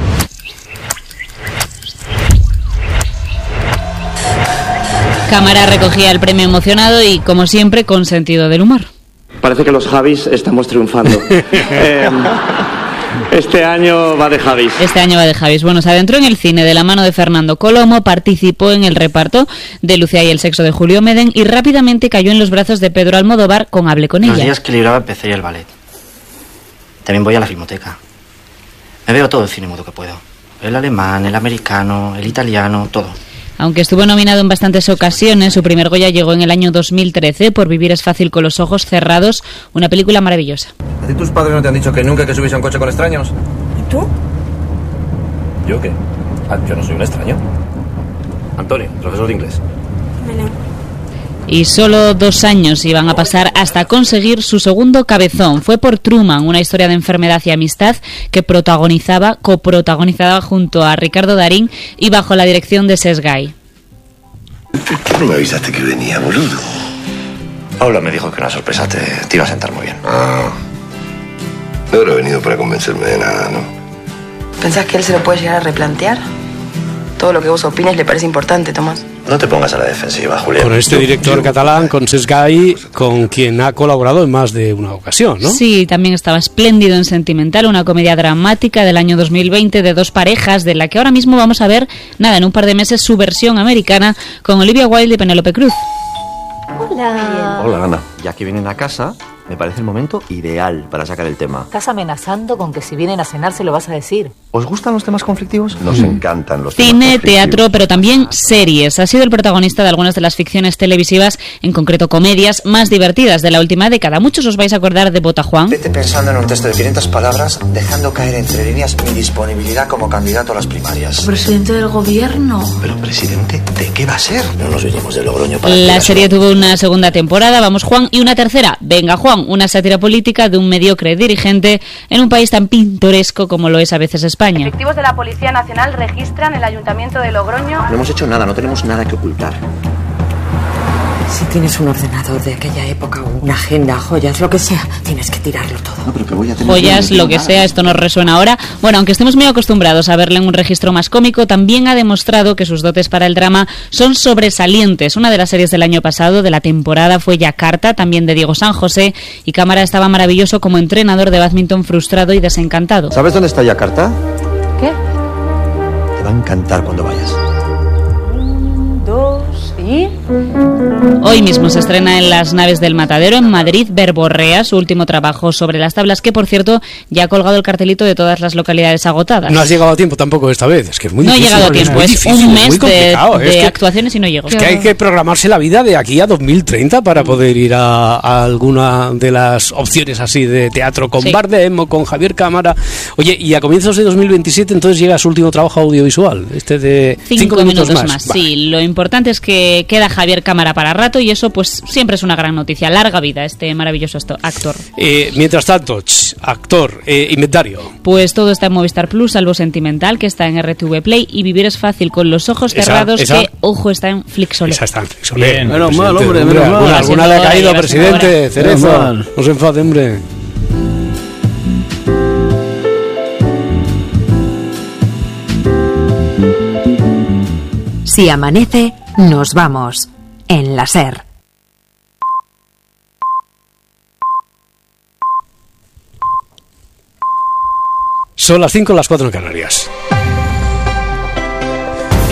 Cámara recogía el premio emocionado y, como siempre, con sentido del humor. Parece que los Javis estamos triunfando. eh, este año va de Javis. Este año va de Javis. Bueno, se adentró en el cine de la mano de Fernando Colomo, participó en el reparto de Lucía y el sexo de Julio Medem y rápidamente cayó en los brazos de Pedro Almodóvar con Hable con ella. Los días que libraba empecé el ballet. También voy a la filmoteca. Me veo todo el cine mudo que puedo. El alemán, el americano, el italiano, todo. Aunque estuvo nominado en bastantes ocasiones, su primer Goya llegó en el año dos mil trece por Vivir es fácil con los ojos cerrados, una película maravillosa. ¿A ti tus padres no te han dicho que nunca hay que subirse a un coche con extraños? ¿Y tú? ¿Yo qué? Ah, yo no soy un extraño. Antonio, profesor de inglés. Y solo dos años iban a pasar hasta conseguir su segundo cabezón. Fue por Truman, una historia de enfermedad y amistad que protagonizaba, coprotagonizaba junto a Ricardo Darín y bajo la dirección de Cesc Gai. ¿Por qué no me avisaste que venía, boludo? Paula me dijo que una sorpresa te, te iba a sentar muy bien. Ah, no habrá venido para convencerme de nada, ¿no? ¿Pensás que él se lo puede llegar a replantear? Todo lo que vos opines le parece importante, Tomás. No te pongas a la defensiva, Julián. Con este director yo, catalán, con Cesc Gai, con quien ha colaborado en más de una ocasión, ¿no? Sí, también estaba espléndido en Sentimental, una comedia dramática del año dos mil veinte de dos parejas, de la que ahora mismo vamos a ver, nada, en un par de meses, su versión americana con Olivia Wilde y Penélope Cruz. Hola. Hola, Ana. Ya que vienen a casa, me parece el momento ideal para sacar el tema. Estás amenazando con que si vienen a cenar se lo vas a decir. ¿Os gustan los temas conflictivos? Nos mm. encantan los Cine, temas conflictivos. teatro, pero también series. Ha sido el protagonista de algunas de las ficciones televisivas, en concreto comedias, más divertidas de la última década. Muchos os vais a acordar de Bota Juan. Vete pensando en un texto de quinientas palabras, dejando caer entre líneas mi disponibilidad como candidato a las primarias. Presidente del gobierno. ¿Pero presidente de qué va a ser? No nos vinimos de Logroño para... La serie tuvo una segunda temporada, Vamos Juan, y una tercera, Venga Juan, una sátira política de un mediocre dirigente en un país tan pintoresco como lo es a veces España. Efectivos de la Policía Nacional registran el Ayuntamiento de Logroño. No hemos hecho nada, no tenemos nada que ocultar. Si tienes un ordenador de aquella época o una agenda, joyas, lo que sea, tienes que tirarlo todo. No, pero que voy a tener joyas, lo que sea, esto nos resuena ahora. Bueno, aunque estemos muy acostumbrados a verle en un registro más cómico, también ha demostrado que sus dotes para el drama son sobresalientes. Una de las series del año pasado, de la temporada, fue Yakarta, también de Diego San José, y Cámara estaba maravilloso como entrenador de bádminton frustrado y desencantado. ¿Sabes dónde está Yakarta? ¿Qué? Te va a encantar cuando vayas. Un, dos y... Hoy mismo se estrena en las naves del Matadero en Madrid Verborrea, su último trabajo sobre las tablas, que por cierto ya ha colgado el cartelito de todas las localidades agotadas. No has llegado a tiempo tampoco esta vez, es que es muy no difícil. No he llegado a tiempo, es difícil, un mes de, de es que, actuaciones y no llego. Es que hay que programarse la vida de aquí a dos mil treinta para poder ir a, a alguna de las opciones así de teatro con sí. Bardem o con Javier Cámara. Oye, y a comienzos de dos mil veintisiete entonces llega su último trabajo audiovisual, este de cinco, cinco minutos, minutos más. más. Sí, lo importante es que queda Javier Cámara para rato y eso pues siempre es una gran noticia. Larga vida este maravilloso actor. Eh, mientras tanto, ch, actor, eh, inventario. Pues todo está en Movistar Plus, salvo Sentimental, que está en R T V Play, y Vivir es fácil con los ojos esa, cerrados, esa, que, ojo, está en Flixolé. Esa está en Flixolé. Menos mal, hombre, menos mal. Alguna, alguna le ha caído, presidente. Cerezo, no se enfade, hombre. Si amanece, nos vamos. En la SER. Son las cinco, las cuatro en Canarias.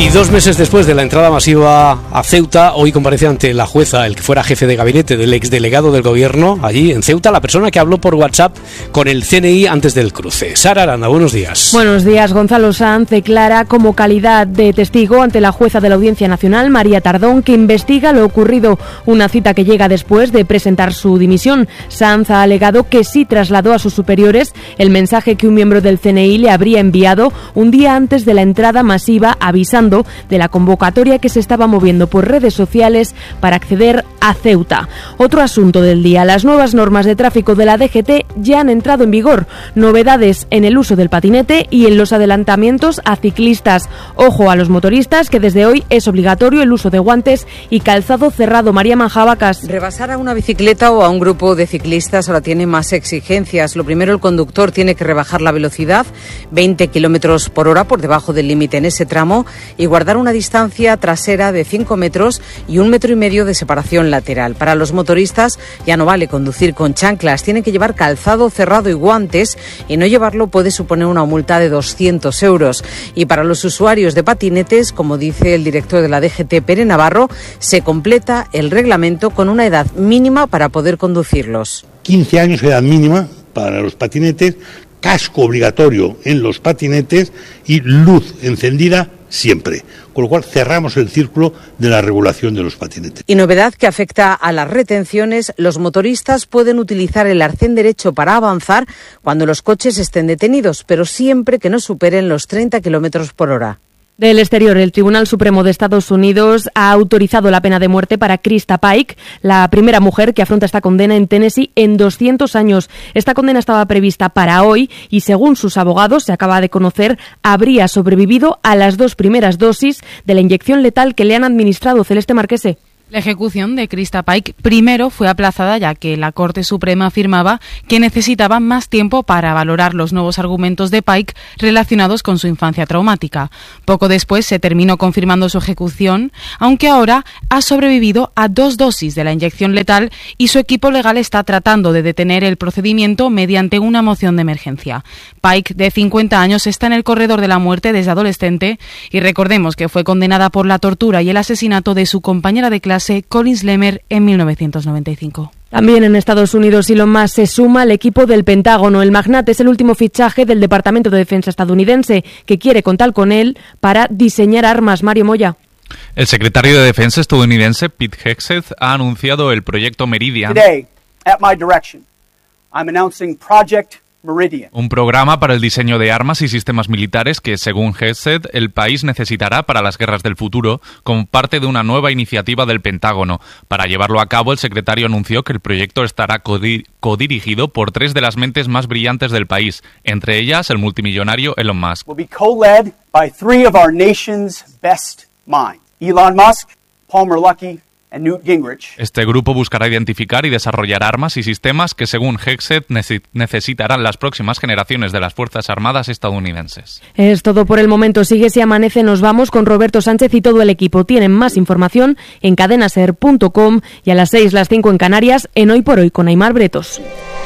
Y dos meses después de la entrada masiva a Ceuta, hoy comparece ante la jueza el que fuera jefe de gabinete del exdelegado del gobierno allí en Ceuta, la persona que habló por WhatsApp con el C N I antes del cruce. Sara Aranda, buenos días. Buenos días. Gonzalo Sanz declara como calidad de testigo ante la jueza de la Audiencia Nacional, María Tardón, que investiga lo ocurrido, una cita que llega después de presentar su dimisión. Sanz ha alegado que sí trasladó a sus superiores el mensaje que un miembro del C N I le habría enviado un día antes de la entrada masiva, avisando de la convocatoria que se estaba moviendo por redes sociales para acceder a Ceuta. Otro asunto del día, las nuevas normas de tráfico de la D G T ya han entrado en vigor. Novedades en el uso del patinete y en los adelantamientos a ciclistas. Ojo a los motoristas, que desde hoy es obligatorio el uso de guantes y calzado cerrado. María Manjabacas. Rebasar a una bicicleta o a un grupo de ciclistas ahora tiene más exigencias. Lo primero, el conductor tiene que rebajar la velocidad veinte kilómetros por hora por debajo del límite en ese tramo y guardar una distancia trasera de cinco metros y un metro y medio de separación lateral. Para los motoristas ya no vale conducir con chanclas, tienen que llevar calzado cerrado y guantes, y no llevarlo puede suponer una multa de doscientos euros. Y para los usuarios de patinetes, como dice el director de la D G T, Pere Navarro, se completa el reglamento con una edad mínima para poder conducirlos. quince años, edad mínima para los patinetes, casco obligatorio en los patinetes y luz encendida siempre, con lo cual cerramos el círculo de la regulación de los patinetes. Y novedad que afecta a las retenciones: los motoristas pueden utilizar el arcén derecho para avanzar cuando los coches estén detenidos, pero siempre que no superen los treinta kilómetros por hora. Del exterior, el Tribunal Supremo de Estados Unidos ha autorizado la pena de muerte para Krista Pike, la primera mujer que afronta esta condena en Tennessee en doscientos años. Esta condena estaba prevista para hoy y, según sus abogados, se acaba de conocer, habría sobrevivido a las dos primeras dosis de la inyección letal que le han administrado. Celeste Marquese. La ejecución de Krista Pike primero fue aplazada, ya que la Corte Suprema afirmaba que necesitaba más tiempo para valorar los nuevos argumentos de Pike relacionados con su infancia traumática. Poco después se terminó confirmando su ejecución, aunque ahora ha sobrevivido a dos dosis de la inyección letal y su equipo legal está tratando de detener el procedimiento mediante una moción de emergencia. Pike, de cincuenta años, está en el corredor de la muerte desde adolescente y recordemos que fue condenada por la tortura y el asesinato de su compañera de clase Collins Lemmer en mil novecientos noventa y cinco. También en Estados Unidos, Elon Musk se suma al equipo del Pentágono. El magnate es el último fichaje del Departamento de Defensa estadounidense, que quiere contar con él para diseñar armas. Mario Moya. El secretario de Defensa estadounidense, Pete Hegseth, ha anunciado el proyecto Meridian. Today, at my direction, I'm announcing Project Meridian. Un programa para el diseño de armas y sistemas militares que, según Hegseth, el país necesitará para las guerras del futuro, como parte de una nueva iniciativa del Pentágono. Para llevarlo a cabo, el secretario anunció que el proyecto estará codir- codirigido por tres de las mentes más brillantes del país, entre ellas el multimillonario Elon Musk. Will be co-led by three of our nation's best minds: Elon Musk, Palmer Luckey, and Newt Gingrich. Este grupo buscará identificar y desarrollar armas y sistemas que, según Hegseth, nece- necesitarán las próximas generaciones de las Fuerzas Armadas estadounidenses. Es todo por el momento. Sigue Si Amanece. Nos vamos con Roberto Sánchez y todo el equipo. Tienen más información en cadenaser punto com y a las seis, las cinco en Canarias, en Hoy por Hoy con Aimar Bretos.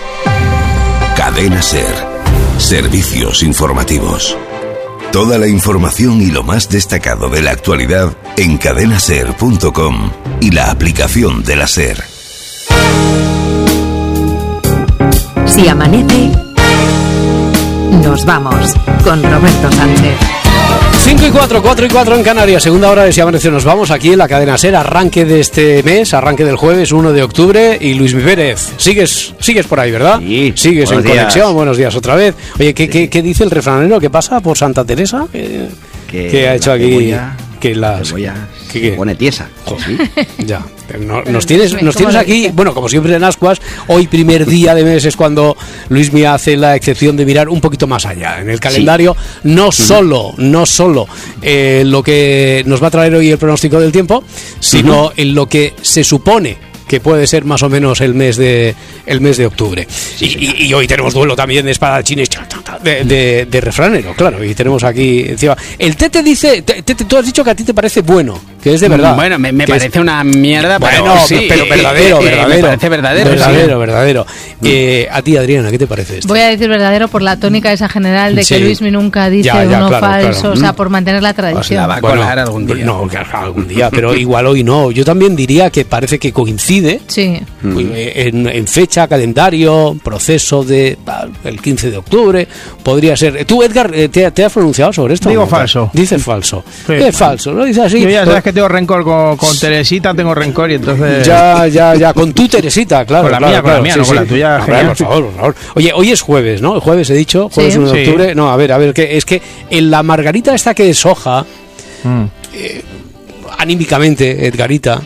Cadena Ser. Servicios informativos. Toda la información y lo más destacado de la actualidad en cadenaser punto com y la aplicación de la SER. Si amanece, nos vamos con Roberto Sánchez. cinco y cuatro, cuatro y cuatro en Canarias, segunda hora de Si Amanece Nos Vamos, aquí en la cadena SER, arranque de este mes, arranque del jueves uno de octubre, y Luis Mi Pérez, sigues sigues por ahí, ¿verdad? Sí. Sigues en días. conexión, buenos días otra vez. Oye, ¿qué, qué, qué dice el refranero? ¿Qué pasa por Santa Teresa? ¿Qué, Que qué ha hecho la aquí? cebolla, Que las... cebolla ¿Qué, qué? se pone tiesa. Sí. Ya, no, nos tienes, nos tienes aquí, bueno, como siempre en Ascuas, hoy primer día de mes es cuando Luismi hace la excepción de mirar un poquito más allá en el calendario, sí. no solo, no solo eh, lo que nos va a traer hoy el pronóstico del tiempo, sino uh-huh. en lo que se supone que puede ser más o menos el mes de el mes de octubre. Sí, y, y, y hoy tenemos duelo también de espadachines. de, de, de refranero, claro, y tenemos aquí encima. El Tete dice, Tete, tú has dicho que a ti te parece bueno, que es de verdad. Bueno, me, me parece es... una mierda, pero bueno, sí, pero verdadero, eh, verdadero. Me parece verdadero, verdadero, sí. verdadero. Eh, a ti, Adriana, ¿qué te parece esto? Voy a decir verdadero por la tónica esa general de sí. que Luismi nunca dice ya, ya, uno claro, falso, claro. o sea, por mantener la tradición. Pues la va a colar bueno, algún día. No, algún día, pero igual hoy no. Yo también diría que parece que coincide sí. en, en fecha, calendario, proceso de el quince de octubre, podría ser. Tú, Edgar, ¿te, te has pronunciado sobre esto? Digo ¿no? falso. Dices falso. Sí. Es falso, ¿no? Dices así. Yo ya pues, sabes que tengo rencor con, con Teresita, tengo rencor y entonces... Ya, ya, ya, con tu Teresita, claro. Con la claro, mía, claro, con la mía, sí, no sí. con la tuya. A ver, por favor, por favor. Oye, hoy es jueves, ¿no? El jueves he dicho, jueves sí. uno de Sí. octubre. No, a ver, a ver, que es que en la margarita esta que es hoja, Mm. eh, anímicamente, Edgarita,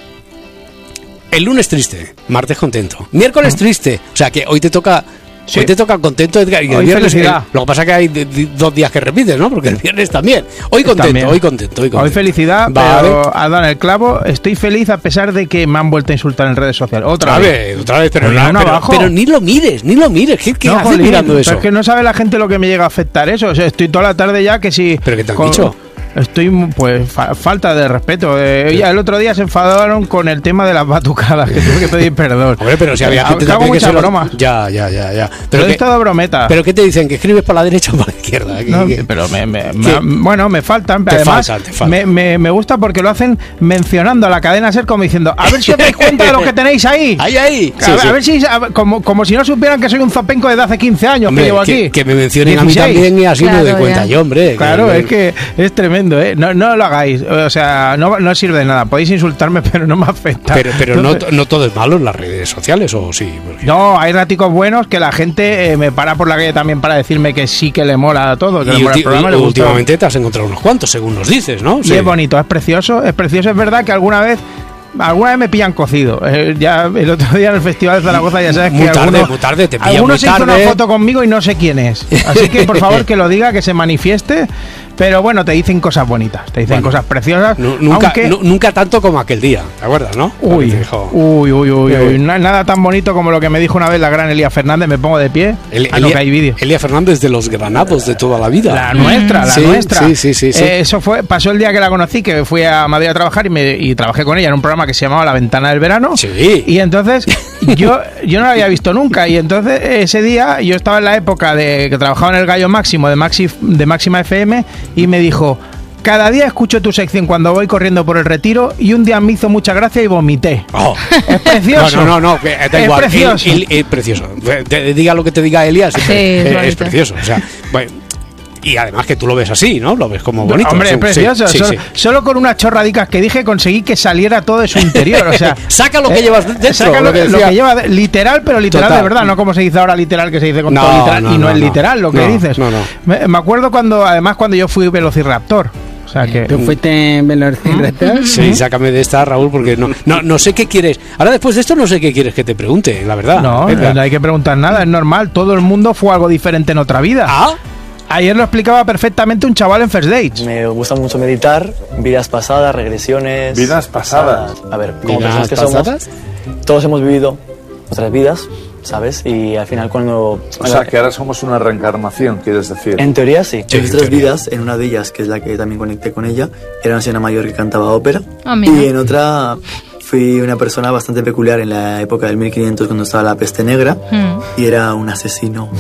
el lunes triste, martes contento, miércoles triste, o sea que hoy te toca... Sí. Hoy te toca contento, Edgar, y el Hoy viernes felicidad. el, lo que pasa es que hay de, de, dos días que repites, ¿no? Porque el viernes también. Hoy contento, También. hoy contento, hoy contento. Hoy felicidad, vale. pero has dado en el clavo. Estoy feliz a pesar de que me han vuelto a insultar en redes sociales. Otra, Otra vez. vez, otra vez, pero, Pero no, no pero, abajo. pero ni lo mires, ni lo mires. ¿Qué, qué No, haces jolín, mirando pero eso? es que no sabe la gente lo que me llega a afectar eso. O sea, estoy toda la tarde ya que si... ¿Pero qué te han con- dicho? Estoy, pues, fa- falta de respeto. Eh, ya el otro día se enfadaron con el tema de las batucadas, que tuve que pedir perdón. Hombre, pero si había gente Hago también que mucha se lo- broma. Ya, ya, ya, ya. Pero Pero he que, estado brometa. pero ¿qué te dicen? ¿Que escribes para la derecha o para la izquierda? ¿Qué- No, qué? pero me, me- ¿Qué? me- bueno, me faltan. Te Además, faltan, te faltan. Me, me, me gusta porque lo hacen mencionando a la cadena SER como diciendo, a ver si os dais cuenta de lo que tenéis ahí. Ahí, ahí. A, Sí, ver- sí. a ver si, a ver, como, como si no supieran que soy un zopenco desde hace quince años Hombre, que llevo que, aquí. que me mencionen a mí dieciséis. también y así me doy Claro, cuenta ya. yo, hombre. Claro, es que es tremendo, ¿eh? No, no lo hagáis. O sea, no, no sirve de nada. Podéis insultarme, pero no me afecta. Pero, pero no, Entonces- no todo es malo en las redes sociales, ¿o sí? Porque- No, hay raticos buenos que la gente eh, me para por la calle también para decirme que sí que le mola todo, que le Y mola el ulti- programa. le gusta. últimamente te has encontrado unos cuantos, según nos dices, ¿no? Y es bonito, es precioso, es precioso. Es verdad que alguna vez, alguna vez me pillan cocido. Eh, ya el otro día en el Festival de Zaragoza ya sabes Muy que tarde, alguno, muy tarde, te pillan alguno muy se hizo tarde. una foto conmigo y no sé quién es. Así que por favor que lo diga, que se manifieste. Pero bueno, te dicen cosas bonitas, te dicen Bueno, cosas preciosas. Nu- nunca, aunque- nu- nunca tanto como aquel día, ¿te acuerdas, no? Uy, Porque dijo- uy, uy, uy, Uy. uy. Na- nada tan bonito como lo que me dijo una vez la gran Elía Fernández. Me pongo de pie. El- Ah, no, Elia- que hay vídeo. Elia Fernández de los granados de toda la vida. La nuestra, la Sí, nuestra. Sí, sí, sí. sí. Eh, eso fue, pasó el día que la conocí, que fui a Madrid a trabajar y, me, y trabajé con ella en un programa que se llamaba La Ventana del Verano. Sí. Y entonces yo, yo no la había visto nunca. Y entonces ese día yo estaba en la época de que trabajaba en el Gallo Máximo de, Maxi, de Máxima F M y me dijo: cada día escucho tu sección cuando voy corriendo por el Retiro y un día me hizo mucha gracia y vomité. Oh. Es precioso. No, no, no, no, que da Es igual. precioso. El- el- es precioso. Te- diga lo que te diga Elías, Sí, es, es es bonito. precioso. O sea, bueno, y además que tú lo ves así, ¿no? Lo ves como bonito. Hombre, Sí, es precioso. sí, sí, solo, sí. solo con unas chorradicas que dije conseguí que saliera todo de su interior. O sea, Saca lo que llevas dentro, saca lo, lo que lo decía. que lleva de- literal, pero literal Total. de verdad, no como se dice ahora literal, que se dice con No, todo literal no, y no, no, es no. literal lo que No, dices. no, no. Me, me acuerdo cuando, además, cuando yo fui Velociraptor. O sea que. ¿Tú fuiste Velociraptor? Sí, sácame de esta, Raúl, porque no, no, no sé qué quieres. Ahora, después de esto, no sé qué quieres que te pregunte, la verdad. No, Venga. no hay que preguntar nada, es normal. Todo el mundo fue algo diferente en otra vida. ¿Ah? Ayer lo explicaba perfectamente un chaval en First Dates. Me gusta mucho meditar, vidas pasadas, regresiones. Vidas pasadas. A ver, como ¿Vidas personas que pasadas? somos, todos hemos vivido otras vidas, ¿sabes? Y al final cuando... O sea, que ahora somos una reencarnación, quieres decir. En teoría sí. Sí, en en tres teoría. vidas, en una de ellas, que es la que también conecté con ella, era una señora mayor que cantaba ópera. Ah, mira. Y en otra fui una persona bastante peculiar en la época del mil quinientos cuando estaba la peste negra Mm. y era un asesino.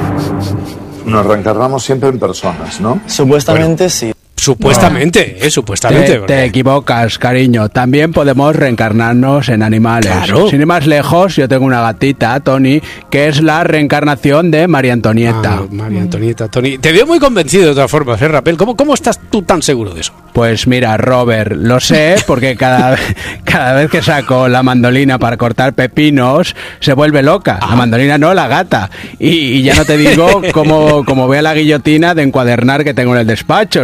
Nos reencarnamos siempre en personas, ¿no? Supuestamente sí. Supuestamente, eh, supuestamente. Te, porque- te equivocas, cariño. También podemos reencarnarnos en animales. Claro. Sin ir más lejos, yo tengo una gatita, Tony, que es la reencarnación de María Antonieta. Ah, María Antonieta, Tony. Te veo muy convencido de todas formas, ¿eh, Rapel? ¿Cómo, ¿Cómo estás tú tan seguro de eso? Pues mira, Robert, lo sé porque cada, cada vez que saco la mandolina para cortar pepinos se vuelve loca. La mandolina no, la gata. Y, y ya no te digo cómo, cómo ve a la guillotina de encuadernar que tengo en el despacho. Se sube por la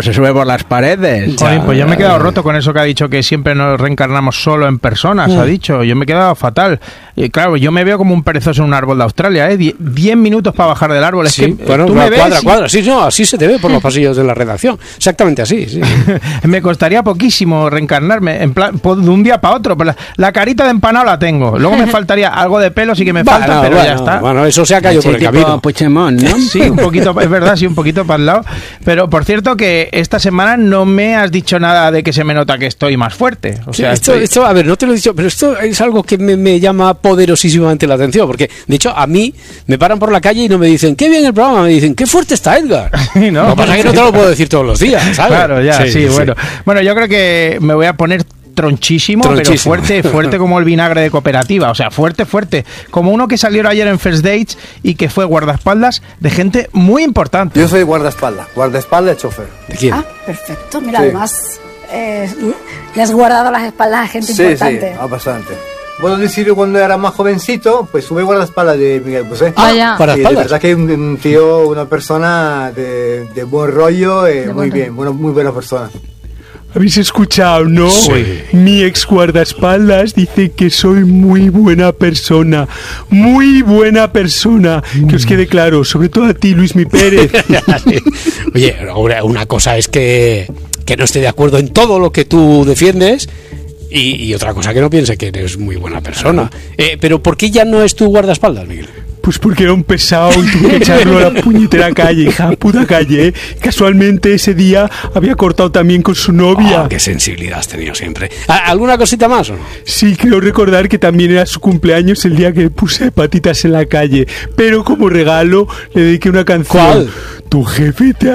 las paredes. Joder, pues yo me he quedado roto con eso que ha dicho, que siempre nos reencarnamos solo en personas, mm. ha dicho. Yo me he quedado fatal. Y claro, yo me veo como un perezoso en un árbol de Australia, ¿eh? Die- diez minutos para bajar del árbol. Es sí, que bueno, tú me cuadra, ves, cuadra. Sí, no, así se te ve por los pasillos de la redacción. Exactamente así, sí. Me costaría poquísimo reencarnarme, en plan, de un día para otro. La, la carita de empanado la tengo. Luego me faltaría algo de pelo, sí que me falta, bueno, pero bueno, ya está. Bueno, eso se ha caído por el camino. Puigdemont, ¿no? Sí, un poquito, es verdad, sí, un poquito para el lado. Pero, por cierto, que esta semana no me has dicho nada de que se me nota que estoy más fuerte. O sea, sí, esto, estoy... esto, a ver, no te lo he dicho, pero esto es algo que me, me llama poderosísimamente la atención, porque, de hecho, a mí me paran por la calle y no me dicen, qué bien el programa, me dicen, qué fuerte está Edgar. ¿No? Lo que pasa es que no te lo puedo decir todos los días, ¿sabes? Claro, ya, sí, sí, sí. bueno. Bueno, yo creo que me voy a poner tronchísimo, Tronchísimo. pero fuerte, fuerte como el vinagre de cooperativa, o sea, fuerte, fuerte, como uno que salió ayer en First Dates y que fue guardaespaldas de gente muy importante. Yo soy guardaespaldas, guardaespaldas y chofer. ¿De quién? Ah, perfecto, mira, Sí. además eh, le has guardado las espaldas a gente Sí, importante. sí, ah, bastante. Bueno, decir que cuando era más jovencito, pues sube guardaespaldas de Miguel Bosé. Ah, ya. Y de verdad que es un, un tío, una persona de, de buen rollo, eh, muy buen bien, bueno, muy buena persona. ¿Habéis escuchado, no? Sí. Mi ex guardaespaldas dice que soy muy buena persona. Muy buena persona. Mm. Que os quede claro, sobre todo a ti, Luismi Pérez. Oye, ahora una cosa es que, que no esté de acuerdo en todo lo que tú defiendes y, y otra cosa que no piense que eres muy buena persona. Eh, pero ¿por qué ya no es tu guardaespaldas, Miguel? Pues porque era un pesado y tuve que echarlo a la puñetera calle, hija puta calle, ¿eh? Casualmente ese día había cortado también con su novia. Oh, qué sensibilidad has tenido siempre. ¿Alguna cosita más o no? Sí, creo recordar que también era su cumpleaños el día que puse patitas en la calle, pero como regalo le dediqué una canción. ¿Cuál? Tu jefe te ha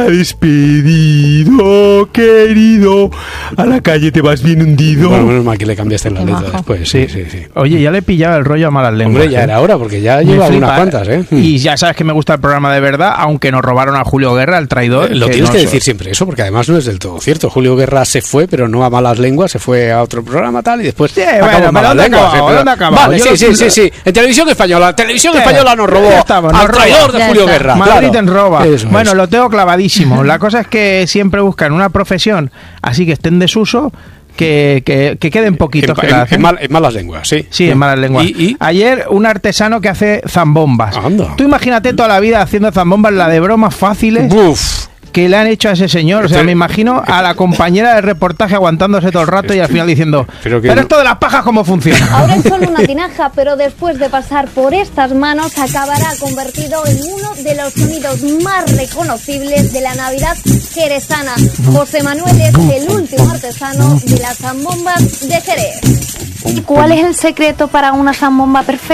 despedido, querido. A la calle te vas bien hundido. Bueno, menos mal que le cambiaste la letra después. Sí, sí, sí. Oye, ya le he pillado el rollo a malas lenguas. Hombre, ya ¿eh? era hora, porque ya Me lleva flipa, unas cuantas, ¿eh? Y ya sabes que me gusta el programa de verdad, aunque nos robaron a Julio Guerra, el traidor. Eh, Lo que tienes no que so- decir siempre eso, porque además no es del todo cierto. Julio Guerra se fue, pero no a malas lenguas, se fue a otro programa tal y después Sí, acabó bueno, en malas pero ¿dónde lenguas, acabó? ¿eh? Pero- ¿Dónde acabó? Vale, Yo sí, lo- sí, sí, sí. En Televisión Española. Televisión Sí, Española nos robó ya estamos, nos al traidor roba. de Ya Julio está. Guerra. Madrid claro. en roba. Eso Bueno, es. lo tengo clavadísimo. La cosa es que siempre buscan una profesión así que esté en desuso, que, que, que queden poquitos En, que la en- hacen. en mal- en malas lenguas, sí. Sí, en malas lenguas. ¿Y, y? Ayer un artesano que hace zambombas. Anda. Tú imagínate toda la vida haciendo zambombas, la de bromas fáciles. Uf. Que le han hecho a ese señor. O sea, Pero- me imagino a la compañera de reportaje aguantándose todo el rato y al final diciendo, Pero pero, que no- esto de las pajas, ¿cómo funciona? Ahora es solo una tinaja, pero después de pasar por estas manos acabará convertido en uno de los sonidos más reconocibles de la Navidad jerezana. José Manuel es el último artesano de las zambombas de Jerez. ¿Y cuál es el secreto para una zambomba perfecta?